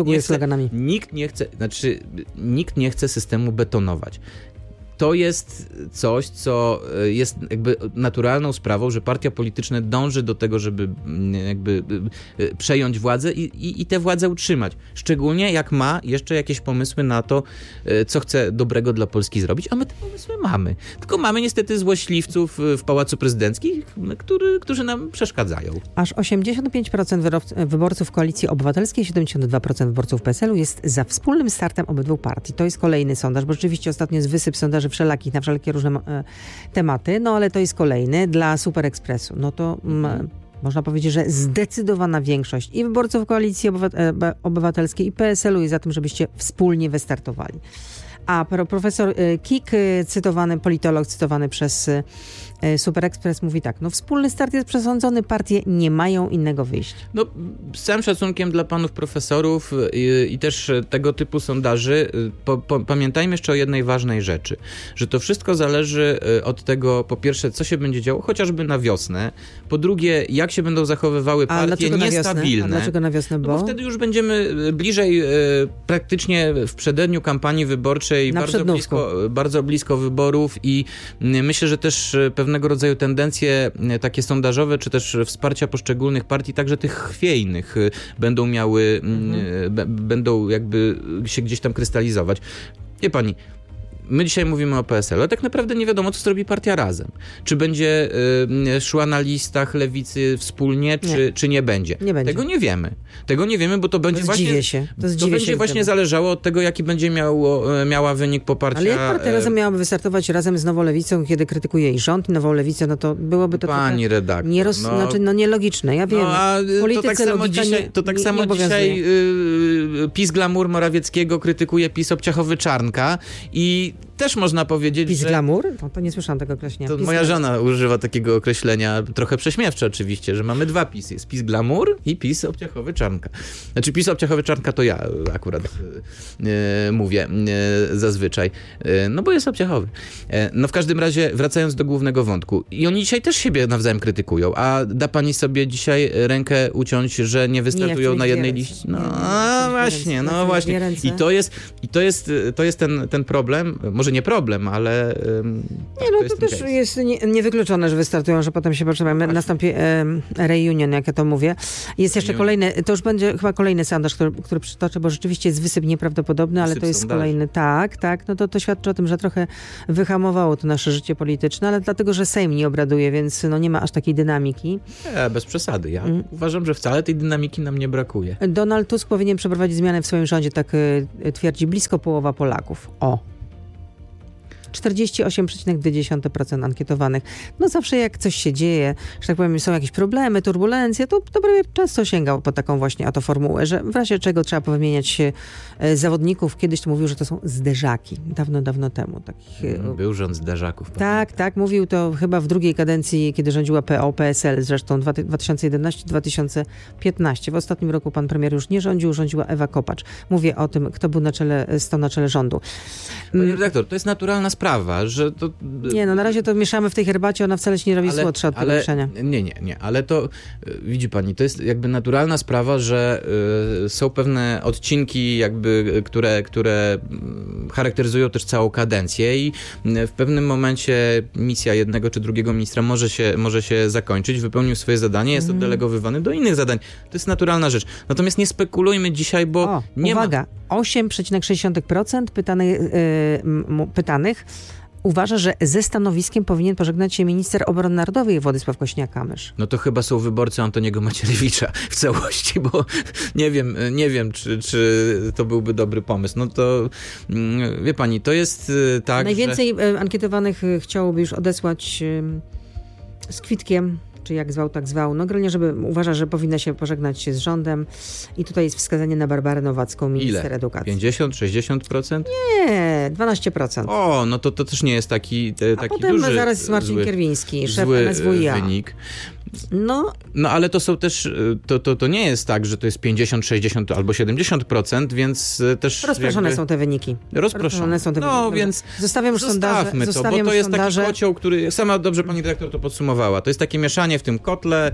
nikt nie chce systemu betonować. To jest coś, co jest jakby naturalną sprawą, że partia polityczna dąży do tego, żeby jakby przejąć władzę i tę władzę utrzymać. Szczególnie jak ma jeszcze jakieś pomysły na to, co chce dobrego dla Polski zrobić, a my te pomysły mamy. Tylko mamy niestety złośliwców w Pałacu Prezydenckim, którzy nam przeszkadzają. Aż 85% wyborców Koalicji Obywatelskiej, 72% wyborców PSL-u jest za wspólnym startem obydwu partii. To jest kolejny sondaż, bo rzeczywiście ostatnio jest wysyp sondaży wszelakich na wszelkie różne tematy, no ale to jest kolejny dla Super Expressu. No to można powiedzieć, że zdecydowana większość i wyborców Koalicji Obywatelskiej i PSL-u jest za tym, żebyście wspólnie wystartowali. A profesor Kik, politolog cytowany przez Super Express mówi tak, wspólny start jest przesądzony, partie nie mają innego wyjścia. Z całym szacunkiem dla panów profesorów i też tego typu sondaży, pamiętajmy jeszcze o jednej ważnej rzeczy, że to wszystko zależy od tego, po pierwsze, co się będzie działo, chociażby na wiosnę, po drugie, jak się będą zachowywały partie niestabilne. A dlaczego na wiosnę? Bo wtedy już będziemy bliżej, praktycznie w przededniu kampanii wyborczej, bardzo blisko wyborów i myślę, że też pewnego rodzaju tendencje takie sondażowe, czy też wsparcia poszczególnych partii, także tych chwiejnych będą jakby się gdzieś tam krystalizować. Wie pani, my dzisiaj mówimy o PSL, ale tak naprawdę nie wiadomo, co zrobi partia Razem. Czy będzie szła na listach lewicy wspólnie, czy nie będzie. Nie będzie. Tego nie wiemy, bo to będzie właśnie zależało od tego, jaki będzie miała wynik poparcia. Ale jak partia Razem miałaby wystartować razem z Nową Lewicą, kiedy krytykuje i rząd, i Nową Lewicę, no to byłoby to pani redaktor, nielogiczne. Ja wiem. To tak samo dzisiaj PiS Glamour Morawieckiego krytykuje PiS Obciachowy-Czarnka i też można powiedzieć, PiS Glamour? No to nie słyszałam tego określenia. To moja żona używa takiego określenia, trochę prześmiewcze oczywiście, że mamy dwa PiS. Jest PiS Glamour i PiS Obciachowy-Czarnka. Znaczy PiS Obciachowy-Czarnka to ja akurat mówię zazwyczaj, bo jest obciachowy. W każdym razie, wracając do głównego wątku. I oni dzisiaj też siebie nawzajem krytykują. A da pani sobie dzisiaj rękę uciąć, że nie wystartują na jednej liście? Właśnie. I to jest ten problem, może nie problem, ale to też jest niewykluczone, że wystartują, że potem się potrzebujemy. Nastąpi reunion, jak ja to mówię. Jest jeszcze kolejny, to już będzie chyba kolejny sondaż, który przytoczę, bo rzeczywiście jest wysyp nieprawdopodobny, ale to jest sondaży. Kolejny. Tak, no to świadczy o tym, że trochę wyhamowało to nasze życie polityczne, ale dlatego, że Sejm nie obraduje, więc nie ma aż takiej dynamiki. Bez przesady. Ja uważam, że wcale tej dynamiki nam nie brakuje. Donald Tusk powinien przeprowadzić zmiany w swoim rządzie, tak twierdzi blisko połowa Polaków. 48,2% ankietowanych. No zawsze jak coś się dzieje, że tak powiem, są jakieś problemy, turbulencje, to premier często sięgał po taką właśnie oto formułę, że w razie czego trzeba powymieniać zawodników. Kiedyś to mówił, że to są zderzaki. Dawno temu. Był rząd zderzaków. Tak. Mówił to chyba w drugiej kadencji, kiedy rządziła PO-PSL, zresztą 2011-2015. W ostatnim roku pan premier już nie rządził, rządziła Ewa Kopacz. Mówię o tym, kto był stał na czele rządu. Panie redaktor, to jest naturalna sprawa, że to... Nie, na razie to mieszamy w tej herbacie, ona wcale się nie robi słodsza od tego mieszania. Nie, ale to, widzi pani, to jest jakby naturalna sprawa, że są pewne odcinki jakby, które charakteryzują też całą kadencję i w pewnym momencie misja jednego czy drugiego ministra może się zakończyć, wypełnił swoje zadanie, jest oddelegowywany do innych zadań. To jest naturalna rzecz. Natomiast nie spekulujmy dzisiaj, bo uwaga, 8,6% pytanych uważa, że ze stanowiskiem powinien pożegnać się minister obrony narodowej Władysław Kosiniak-Kamysz. No to chyba są wyborcy Antoniego Macierewicza w całości, bo nie wiem, czy to byłby dobry pomysł. No to wie pani, to jest tak, najwięcej ankietowanych chciałoby już odesłać z kwitkiem, czy jak zwał, tak zwał. No generalnie, uważa, że powinna się pożegnać się z rządem. I tutaj jest wskazanie na Barbarę Nowacką, minister edukacji. 50, 60%? Nie, 12%. No to też nie jest taki potem duży, zaraz Marcin Kierwiński, szef MSWiA. Wynik. No ale to są też, to nie jest tak, że to jest 50, 60 albo 70%, więc też rozproszone są te wyniki. Rozproszone są te wyniki. No więc zostawiam już sondaże. Bo to jest taki kocioł, który, sama dobrze pani dyrektor to podsumowała, to jest takie mieszanie w tym kotle.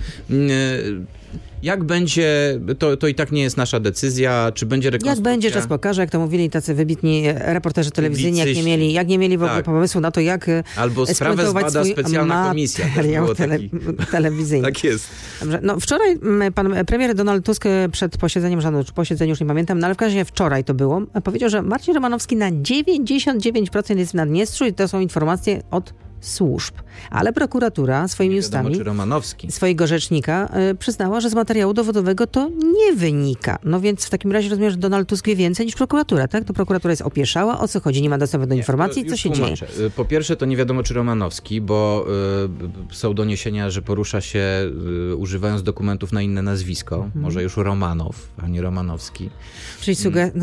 Jak będzie, to i tak nie jest nasza decyzja, czy będzie rekonstrukcja. Jak będzie, czas pokaże, jak to mówili tacy wybitni reporterzy telewizyjni, jak nie mieli w ogóle pomysłu na to, jak albo sprawę zbada specjalna komisja. Telewizyjny. Tak jest. Dobrze. No, wczoraj pan premier Donald Tusk przed posiedzeniem rządu, czy posiedzeniu, już nie pamiętam, no ale w każdym razie wczoraj to było, powiedział, że Marcin Romanowski na 99% jest w Naddniestrzu i to są informacje od służb. Ale prokuratura swoimi ustami swojego rzecznika przyznała, że z materiału dowodowego to nie wynika. No więc w takim razie rozumiem, że Donald Tusk wie więcej niż prokuratura, tak? To prokuratura jest opieszała, o co chodzi, nie ma dostępu do informacji, co się dzieje. Po pierwsze, to nie wiadomo, czy Romanowski, bo są doniesienia, że porusza się używając dokumentów na inne nazwisko. Może już Romanow, a nie Romanowski. Czyli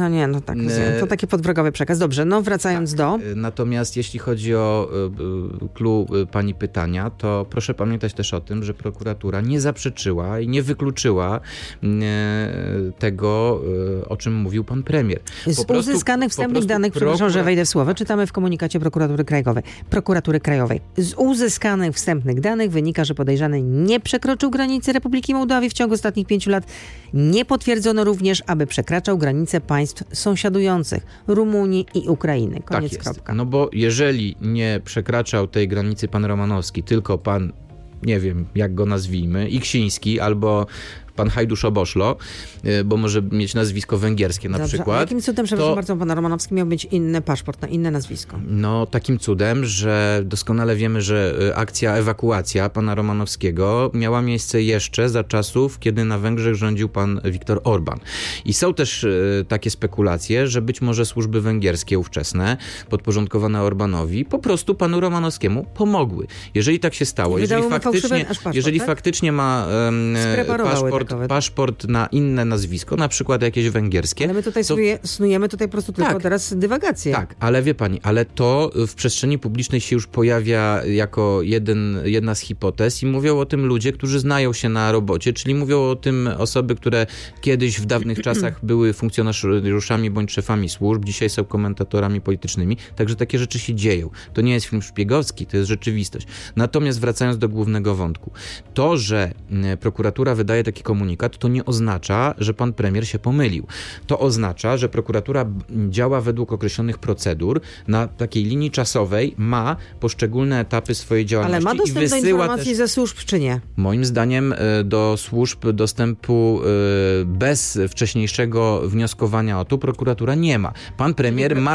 to taki podwrogowy przekaz. Dobrze, wracając do... Natomiast jeśli chodzi o clou pani pytania, to proszę pamiętać też o tym, że prokuratura nie zaprzeczyła i nie wykluczyła tego, o czym mówił pan premier. Z uzyskanych wstępnych danych, przepraszam, że wejdę w słowo, czytamy w komunikacie prokuratury krajowej. Z uzyskanych wstępnych danych wynika, że podejrzany nie przekroczył granicy Republiki Mołdawii w ciągu ostatnich 5 lat. Nie potwierdzono również, aby przekraczał granice państw sąsiadujących, Rumunii i Ukrainy. Koniec, kropka. No bo jeżeli nie przekraczał tej granicy pan Romanowski, tylko pan, nie wiem jak go nazwijmy, Iksiński albo pan Hajdusz-Oboszlo, bo może mieć nazwisko węgierskie na przykład. A jakim cudem, przepraszam bardzo, pan Romanowski miał mieć inny paszport na inne nazwisko? No takim cudem, że doskonale wiemy, że akcja ewakuacja pana Romanowskiego miała miejsce jeszcze za czasów, kiedy na Węgrzech rządził pan Viktor Orban. I są też takie spekulacje, że być może służby węgierskie ówczesne, podporządkowane Orbanowi, po prostu panu Romanowskiemu pomogły. Jeżeli tak się stało, jeżeli faktycznie ma paszport na inne nazwisko, na przykład jakieś węgierskie. Ale my tutaj snujemy po prostu tylko teraz dywagację. Tak, ale wie pani, ale to w przestrzeni publicznej się już pojawia jako jedna z hipotez i mówią o tym ludzie, którzy znają się na robocie, czyli mówią o tym osoby, które kiedyś w dawnych czasach były funkcjonariuszami bądź szefami służb, dzisiaj są komentatorami politycznymi, także takie rzeczy się dzieją. To nie jest film szpiegowski, to jest rzeczywistość. Natomiast wracając do głównego wątku, to, że prokuratura wydaje taki komunikat, komunikat, to nie oznacza, że pan premier się pomylił. To oznacza, że prokuratura działa według określonych procedur, na takiej linii czasowej ma poszczególne etapy swojej działalności. Ale ma dostęp do informacji ze służb, czy nie? Moim zdaniem do służb dostępu bez wcześniejszego wnioskowania o to prokuratura nie ma. Pan premier ma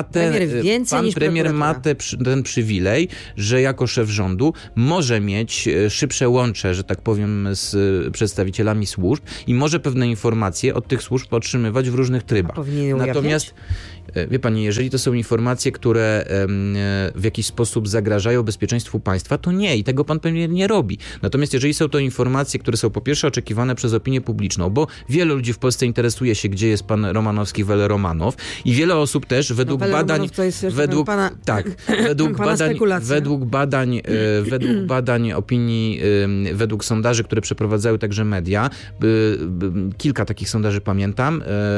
ten przywilej, że jako szef rządu może mieć szybsze łącze, że tak powiem, z przedstawicielami służb i może pewne informacje od tych służb otrzymywać w różnych trybach. Natomiast wie pani, jeżeli to są informacje, które w jakiś sposób zagrażają bezpieczeństwu państwa, to nie i tego pan premier nie robi. Natomiast jeżeli są to informacje, które są po pierwsze oczekiwane przez opinię publiczną, bo wielu ludzi w Polsce interesuje się, gdzie jest pan Romanowski, Wele Romanow i wiele osób też według badań według badań opinii, według sondaży, które przeprowadzały także media, kilka takich sondaży pamiętam,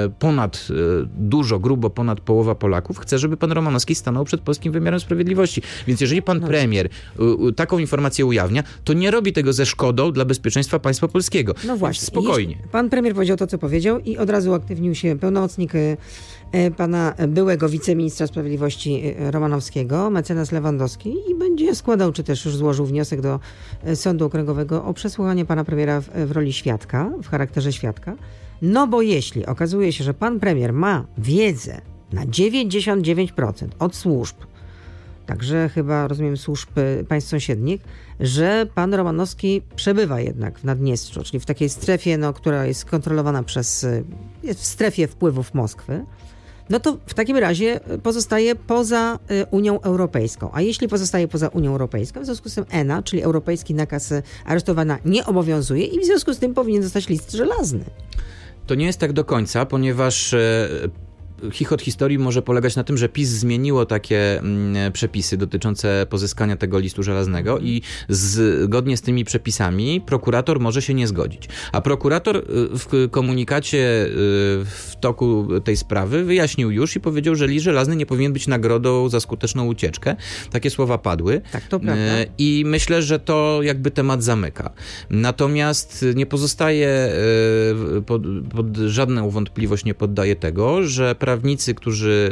grubo ponad połowa Polaków chce, żeby pan Romanowski stanął przed polskim wymiarem sprawiedliwości. Więc jeżeli pan premier taką informację ujawnia, to nie robi tego ze szkodą dla bezpieczeństwa państwa polskiego. No właśnie. Spokojnie. Pan premier powiedział to, co powiedział i od razu uaktywnił się pełnomocnik pana byłego wiceministra sprawiedliwości Romanowskiego, mecenas Lewandowski i będzie składał, czy też już złożył wniosek do Sądu Okręgowego o przesłuchanie pana premiera w roli świadka, w charakterze świadka. No bo jeśli okazuje się, że pan premier ma wiedzę na 99% od służb, także chyba, rozumiem, służb państw sąsiednich, że pan Romanowski przebywa jednak w Naddniestrzu, czyli w takiej strefie, która jest kontrolowana jest w strefie wpływów Moskwy, no to w takim razie pozostaje poza Unią Europejską. A jeśli pozostaje poza Unią Europejską, w związku z tym ENA, czyli Europejski Nakaz Aresztowania, nie obowiązuje i w związku z tym powinien zostać list żelazny. To nie jest tak do końca, ponieważ chichot historii może polegać na tym, że PiS zmieniło takie przepisy dotyczące pozyskania tego listu żelaznego i zgodnie z tymi przepisami prokurator może się nie zgodzić. A prokurator w komunikacie w toku tej sprawy wyjaśnił już i powiedział, że list żelazny nie powinien być nagrodą za skuteczną ucieczkę. Takie słowa padły. Tak, to prawda. I myślę, że to jakby temat zamyka. Natomiast nie pozostaje pod żadną wątpliwość nie poddaje tego, że prawnicy, którzy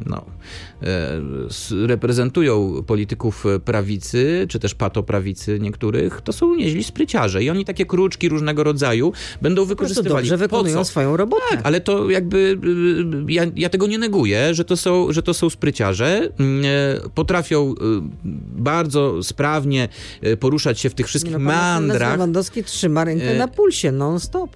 reprezentują polityków prawicy, czy też patoprawicy niektórych, to są nieźli spryciarze i oni takie kruczki różnego rodzaju będą wykorzystywali. Dobrze wykonują swoją robotę. Tak, ale to jakby ja tego nie neguję, że to są spryciarze, potrafią bardzo sprawnie poruszać się w tych wszystkich meandrach. Lewandowski trzyma rękę na pulsie non-stop.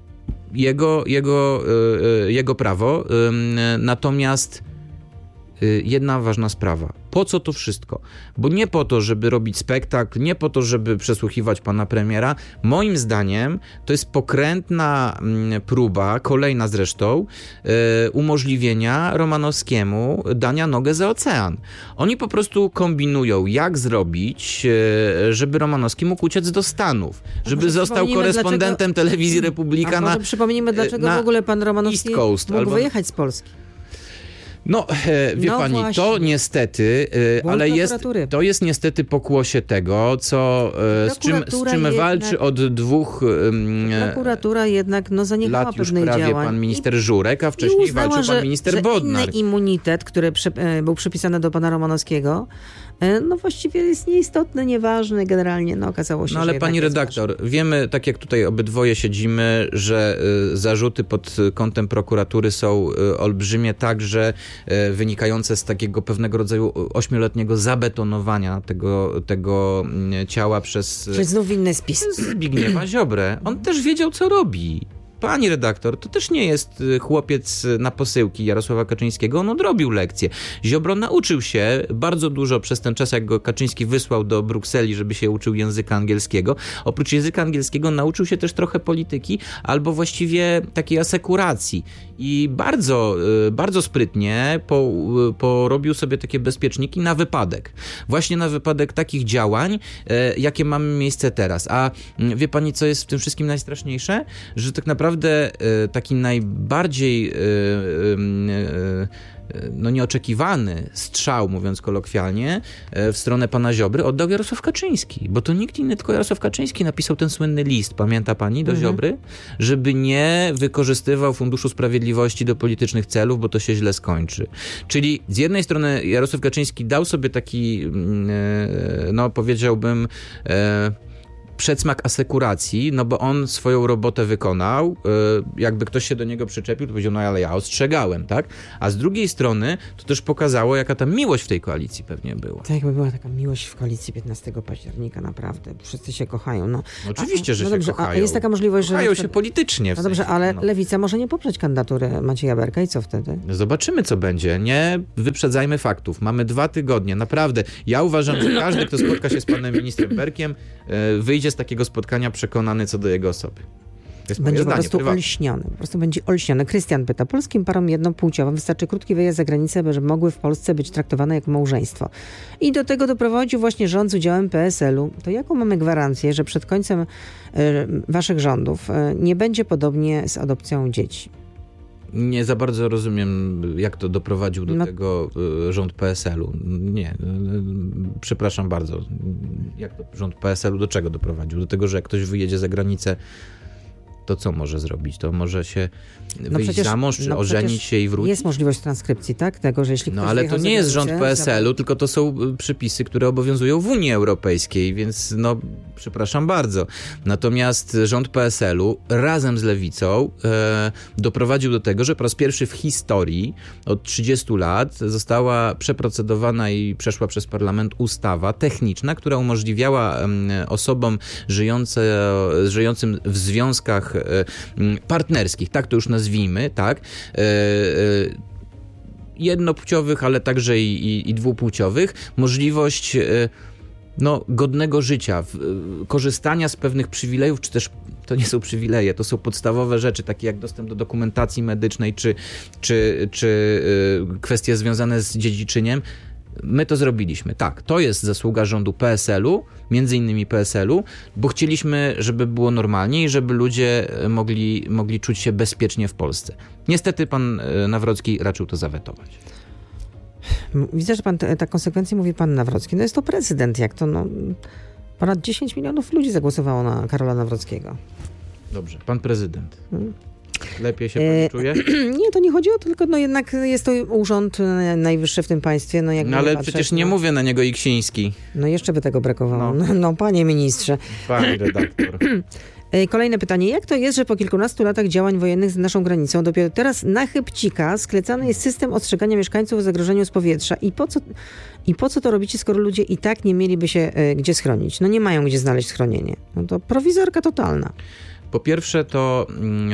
Jego prawo. Natomiast jedna ważna sprawa. Po co to wszystko? Bo nie po to, żeby robić spektakl, nie po to, żeby przesłuchiwać pana premiera. Moim zdaniem to jest pokrętna próba, kolejna zresztą, umożliwienia Romanowskiemu dania nogę za ocean. Oni po prostu kombinują, jak zrobić, żeby Romanowski mógł uciec do Stanów, żeby został korespondentem telewizji Republika może przypomnijmy, dlaczego w ogóle pan Romanowski mógł wyjechać z Polski. No, wie pani, właśnie. To niestety, ale to jest niestety pokłosie tego, z czym walczy od 2 prokuratura jednak zaniechała lat już pewnych prawie działań. Pan minister Żurek, a wcześniej walczył pan minister Bodnar. Inny immunitet, który był przypisany do pana Romanowskiego, właściwie jest nieistotny, nieważny generalnie, okazało się, że ale pani redaktor, wiemy, tak jak tutaj obydwoje siedzimy, że zarzuty pod kątem prokuratury są olbrzymie, także wynikające z takiego pewnego rodzaju 8-letniego zabetonowania tego ciała przez znów inny spis. Zbigniewa Ziobrę. On też wiedział, co robi. Pani redaktor, to też nie jest chłopiec na posyłki Jarosława Kaczyńskiego. On odrobił lekcję. Ziobro nauczył się bardzo dużo przez ten czas, jak go Kaczyński wysłał do Brukseli, żeby się uczył języka angielskiego. Oprócz języka angielskiego nauczył się też trochę polityki, albo właściwie takiej asekuracji. I bardzo, bardzo sprytnie porobił sobie takie bezpieczniki na wypadek. Właśnie na wypadek takich działań, jakie mamy miejsce teraz. A wie pani, co jest w tym wszystkim najstraszniejsze? Że tak naprawdę naprawdę taki najbardziej nieoczekiwany strzał, mówiąc kolokwialnie, w stronę pana Ziobry oddał Jarosław Kaczyński, bo to nikt inny, tylko Jarosław Kaczyński napisał ten słynny list, pamięta pani, do Ziobry, żeby nie wykorzystywał Funduszu Sprawiedliwości do politycznych celów, bo to się źle skończy. Czyli z jednej strony Jarosław Kaczyński dał sobie taki, powiedziałbym, przedsmak asekuracji, no bo on swoją robotę wykonał, jakby ktoś się do niego przyczepił, to powiedział, no ale ja ostrzegałem, tak? A z drugiej strony to też pokazało, jaka tam miłość w tej koalicji pewnie była. Tak, jakby była taka miłość w koalicji 15 października, naprawdę. Wszyscy się kochają. No. Oczywiście, że dobrze, się kochają. A jest taka możliwość, że... Kochają się politycznie. No dobrze, ale Lewica może nie poprzeć kandydatury Macieja Berka i co wtedy? Zobaczymy, co będzie. Nie wyprzedzajmy faktów. Mamy 2 tygodnie, naprawdę. Ja uważam, że każdy, kto spotka się z panem ministrem Berkiem, wyjdzie z takiego spotkania przekonany co do jego osoby. Będzie po prostu olśniony. Po prostu będzie olśniony. Krystian pyta, polskim parom jednopłciowym wystarczy krótki wyjazd za granicę, żeby mogły w Polsce być traktowane jak małżeństwo. I do tego doprowadził właśnie rząd z udziałem PSL-u. To jaką mamy gwarancję, że przed końcem waszych rządów nie będzie podobnie z adopcją dzieci? Nie za bardzo rozumiem, jak to doprowadził do tego rząd PSL-u. Nie, przepraszam bardzo. Jak to rząd PSL-u do czego doprowadził? Do tego, że jak ktoś wyjedzie za granicę, to co może zrobić? To może się wyjść za mąż, czy ożenić się i wrócić? Jest możliwość transkrypcji, tak? Tego, że jeśli ktoś ale to nie jest rząd PSL-u, tylko to są przepisy, które obowiązują w Unii Europejskiej, więc przepraszam bardzo. Natomiast rząd PSL-u razem z Lewicą doprowadził do tego, że po raz pierwszy w historii od 30 lat została przeprocedowana i przeszła przez parlament ustawa techniczna, która umożliwiała osobom żyjącym w związkach partnerskich, tak to już nazwijmy, tak, jednopłciowych, ale także i dwupłciowych, możliwość godnego życia, korzystania z pewnych przywilejów, czy też to nie są przywileje, to są podstawowe rzeczy, takie jak dostęp do dokumentacji medycznej, czy kwestie związane z dziedziczyniem. My to zrobiliśmy. Tak, to jest zasługa rządu PSL-u, między innymi PSL-u, bo chcieliśmy, żeby było normalnie i żeby ludzie mogli czuć się bezpiecznie w Polsce. Niestety pan Nawrocki raczył to zawetować. Widzę, że pan ta konsekwencja mówi pan Nawrocki. Jest to prezydent, jak to ponad 10 milionów ludzi zagłosowało na Karola Nawrockiego. Dobrze, pan prezydent. Lepiej się pani czuje? Nie, to nie chodzi o to, tylko jednak jest to urząd najwyższy w tym państwie. Ale przecież nie mówię na niego Iksiński. Jeszcze by tego brakowało. Panie ministrze. Pani redaktor. Kolejne pytanie. Jak to jest, że po kilkunastu latach działań wojennych z naszą granicą dopiero teraz na chybcika sklecany jest system ostrzegania mieszkańców o zagrożeniu z powietrza? I po co to robicie, skoro ludzie i tak nie mieliby się gdzie schronić? Nie mają gdzie znaleźć schronienie. To prowizorka totalna. Po pierwsze, to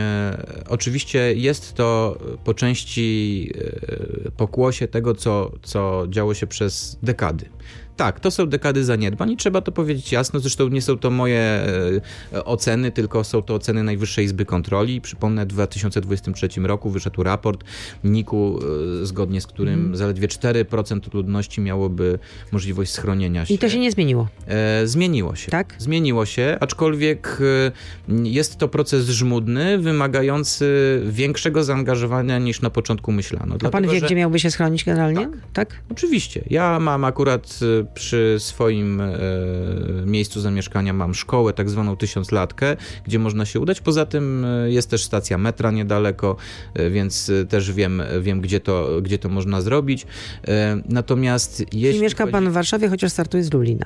oczywiście jest to po części pokłosie tego, co działo się przez dekady. Tak, to są dekady zaniedbań i trzeba to powiedzieć jasno. Zresztą nie są to moje oceny, tylko są to oceny Najwyższej Izby Kontroli. Przypomnę, w 2023 roku wyszedł raport NIK-u, zgodnie z którym zaledwie 4% ludności miałoby możliwość schronienia się. I to się nie zmieniło? Zmieniło się. Tak? Zmieniło się, aczkolwiek jest to proces żmudny, wymagający większego zaangażowania niż na początku myślano. A pan wie, gdzie miałby się schronić generalnie? Tak? Oczywiście. Ja mam akurat przy swoim miejscu zamieszkania mam szkołę, tak zwaną 1000-latkę, gdzie można się udać. Poza tym jest też stacja metra niedaleko, więc też wiem gdzie to można zrobić. Natomiast jeśli mieszka pan w Warszawie, chociaż startuje z Lublina.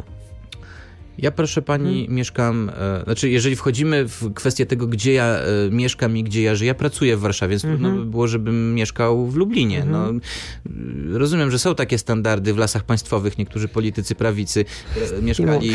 Ja, proszę pani, mieszkam, jeżeli wchodzimy w kwestię tego, gdzie ja mieszkam i gdzie ja żyję, ja pracuję w Warszawie, więc trudno by było, żebym mieszkał w Lublinie. Rozumiem, że są takie standardy w Lasach Państwowych, niektórzy politycy prawicy mieszkali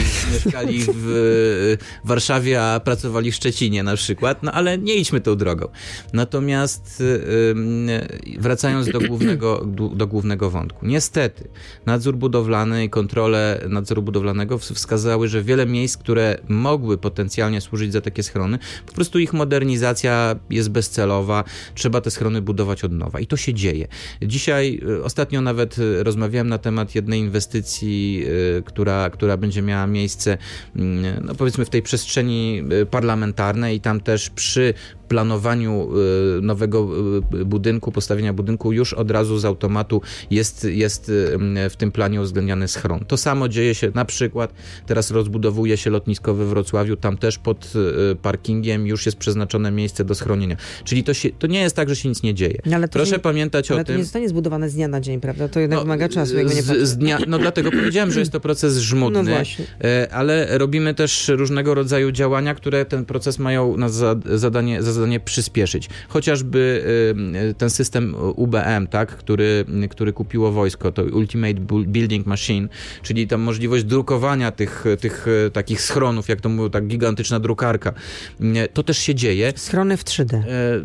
w Warszawie, a pracowali w Szczecinie na przykład, ale nie idźmy tą drogą. Natomiast wracając do głównego wątku. Niestety, nadzór budowlany i kontrole nadzoru budowlanego wskazały, że wiele miejsc, które mogły potencjalnie służyć za takie schrony, po prostu ich modernizacja jest bezcelowa, trzeba te schrony budować od nowa i to się dzieje. Dzisiaj, ostatnio nawet rozmawiałem na temat jednej inwestycji, która będzie miała miejsce, powiedzmy w tej przestrzeni parlamentarnej i tam też przy planowaniu nowego budynku, postawienia budynku już od razu z automatu jest w tym planie uwzględniany schron. To samo dzieje się na przykład, teraz rozbudowuje się lotnisko we Wrocławiu, tam też pod parkingiem już jest przeznaczone miejsce do schronienia. Czyli to nie jest tak, że się nic nie dzieje. Proszę pamiętać o tym... Ale to nie zostanie zbudowane z dnia na dzień, prawda? To jednak wymaga czasu, jakby nie dlatego powiedziałem, że jest to proces żmudny, no właśnie. Ale robimy też różnego rodzaju działania, które ten proces mają za zadanie przyspieszyć. Chociażby ten system UBM, tak, który kupiło wojsko, to Ultimate Building Machine, czyli ta możliwość drukowania tych takich schronów, jak to mówią, tak gigantyczna drukarka. To też się dzieje. Schrony w 3D.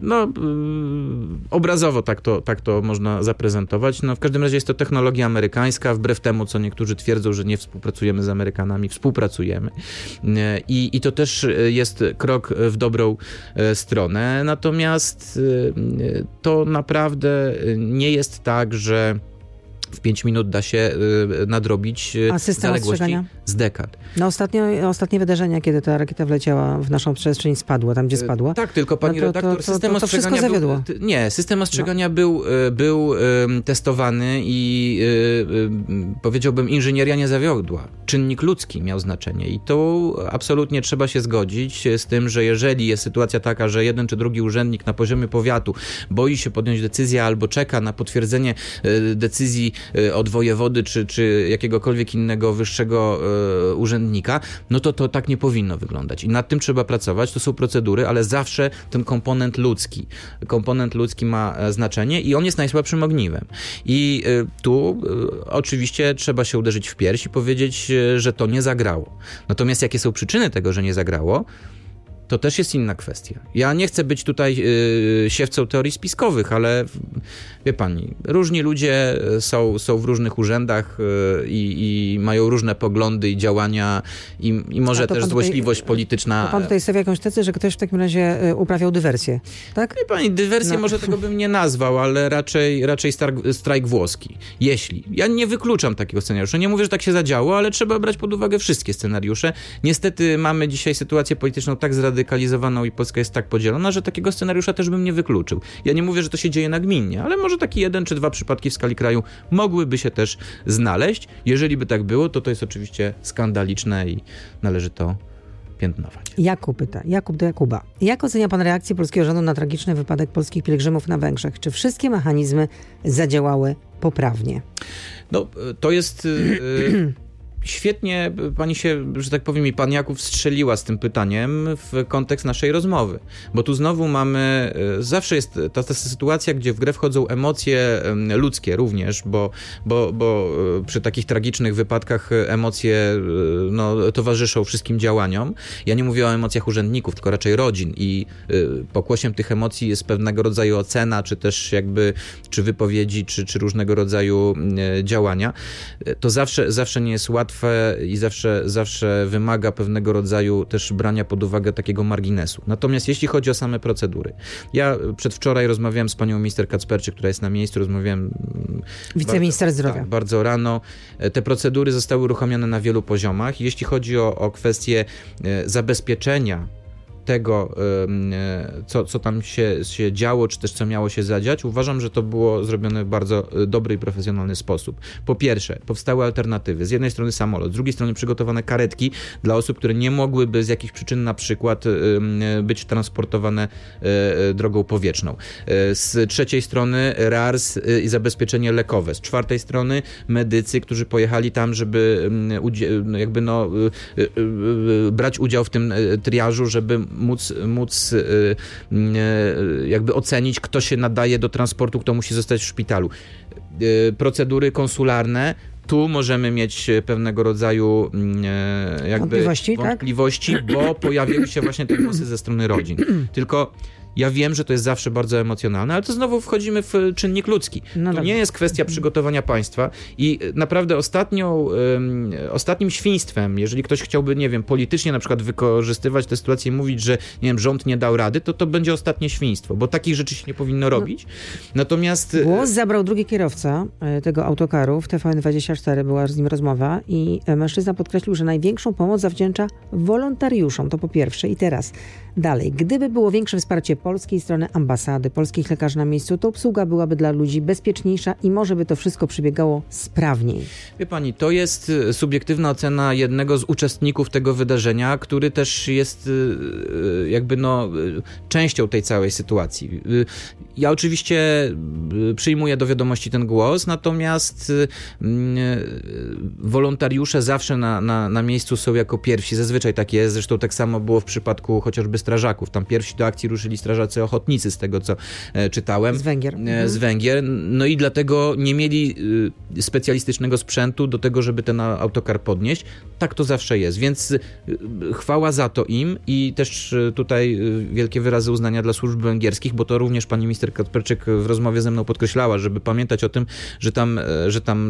Obrazowo tak to można zaprezentować. W każdym razie jest to technologia amerykańska, wbrew temu, co niektórzy twierdzą, że nie współpracujemy z Amerykanami. Współpracujemy. I to też jest krok w dobrą stronę. Natomiast to naprawdę nie jest tak, że w 5 minut da się nadrobić zaległości z dekad. Ostatnie wydarzenia, kiedy ta rakieta wleciała w naszą przestrzeń, spadła, tam gdzie spadła. Tak, tylko pani redaktor, system ostrzegania zawiodło. System ostrzegania był testowany i powiedziałbym, inżynieria nie zawiodła. Czynnik ludzki miał znaczenie i tu absolutnie trzeba się zgodzić z tym, że jeżeli jest sytuacja taka, że jeden czy drugi urzędnik na poziomie powiatu boi się podjąć decyzję albo czeka na potwierdzenie decyzji od wojewody czy jakiegokolwiek innego wyższego urzędnika, no to tak nie powinno wyglądać. I nad tym trzeba pracować, to są procedury, ale zawsze ten komponent ludzki ma znaczenie i on jest najsłabszym ogniwem. I tu oczywiście trzeba się uderzyć w pierś i powiedzieć, że to nie zagrało. Natomiast jakie są przyczyny tego, że nie zagrało, to też jest inna kwestia. Ja nie chcę być tutaj siewcą teorii spiskowych, ale wie pani, różni ludzie są w różnych urzędach i mają różne poglądy i działania i może też złośliwość polityczna. To pan tutaj stawia jakąś tezę, że ktoś w takim razie uprawiał dywersję, tak? Wie pani, dywersję może tego bym nie nazwał, ale raczej strajk włoski. Ja nie wykluczam takiego scenariusza. Nie mówię, że tak się zadziało, ale trzeba brać pod uwagę wszystkie scenariusze. Niestety mamy dzisiaj sytuację polityczną tak zradykalizowaną i Polska jest tak podzielona, że takiego scenariusza też bym nie wykluczył. Ja nie mówię, że to się dzieje nagminnie, ale może taki 1 czy 2 przypadki w skali kraju mogłyby się też znaleźć. Jeżeli by tak było, to jest oczywiście skandaliczne i należy to piętnować. Jakub do Jakuba. Jak ocenia pan reakcję polskiego rządu na tragiczny wypadek polskich pielgrzymów na Węgrzech? Czy wszystkie mechanizmy zadziałały poprawnie? To jest... Świetnie pani się, że tak powiem, i pan Jakub strzeliła z tym pytaniem w kontekst naszej rozmowy. Bo tu znowu mamy, zawsze jest ta sytuacja, gdzie w grę wchodzą emocje ludzkie również, bo przy takich tragicznych wypadkach emocje towarzyszą wszystkim działaniom. Ja nie mówię o emocjach urzędników, tylko raczej rodzin i pokłosiem tych emocji jest pewnego rodzaju ocena, czy też czy wypowiedzi, czy różnego rodzaju działania. To zawsze nie jest łatwe i zawsze wymaga pewnego rodzaju też brania pod uwagę takiego marginesu. Natomiast jeśli chodzi o same procedury, ja przedwczoraj rozmawiałem z panią minister Kacperczyk, która jest na miejscu, wiceminister zdrowia. Tak, bardzo rano. Te procedury zostały uruchomione na wielu poziomach. Jeśli chodzi o kwestię zabezpieczenia tego, co tam się działo, czy też co miało się zadziać, uważam, że to było zrobione w bardzo dobry i profesjonalny sposób. Po pierwsze, powstały alternatywy. Z jednej strony samolot, z drugiej strony przygotowane karetki dla osób, które nie mogłyby z jakichś przyczyn na przykład być transportowane drogą powietrzną. Z trzeciej strony RARS i zabezpieczenie lekowe. Z czwartej strony medycy, którzy pojechali tam, żeby brać udział w tym triażu, żeby móc ocenić, kto się nadaje do transportu, kto musi zostać w szpitalu. Procedury konsularne. Tu możemy mieć pewnego rodzaju wątpliwości, bo pojawiły się właśnie te głosy ze strony rodzin. Tylko ja wiem, że to jest zawsze bardzo emocjonalne, ale to znowu wchodzimy w czynnik ludzki. To nie jest kwestia przygotowania państwa i naprawdę ostatnim świństwem, jeżeli ktoś chciałby, politycznie na przykład wykorzystywać tę sytuację i mówić, że rząd nie dał rady, to będzie ostatnie świństwo, bo takich rzeczy się nie powinno robić. Natomiast... Głos zabrał drugi kierowca tego autokaru w TVN24, była z nim rozmowa i mężczyzna podkreślił, że największą pomoc zawdzięcza wolontariuszom, to po pierwsze. I teraz dalej, gdyby było większe wsparcie polskiej strony ambasady, polskich lekarzy na miejscu, to obsługa byłaby dla ludzi bezpieczniejsza i może by to wszystko przebiegało sprawniej. Wie pani, to jest subiektywna ocena jednego z uczestników tego wydarzenia, który też jest jakby częścią tej całej sytuacji. Ja oczywiście przyjmuję do wiadomości ten głos, natomiast wolontariusze zawsze na miejscu są jako pierwsi. Zazwyczaj tak jest, zresztą tak samo było w przypadku chociażby strażaków. Tam pierwsi do akcji ruszyli strażacy ochotnicy, z tego co czytałem. Z Węgier. Z Węgier. No i dlatego nie mieli specjalistycznego sprzętu do tego, żeby ten autokar podnieść. Tak to zawsze jest, więc chwała za to im i też tutaj wielkie wyrazy uznania dla służb węgierskich, bo to również pani minister Kacperczyk w rozmowie ze mną podkreślała, żeby pamiętać o tym, że tam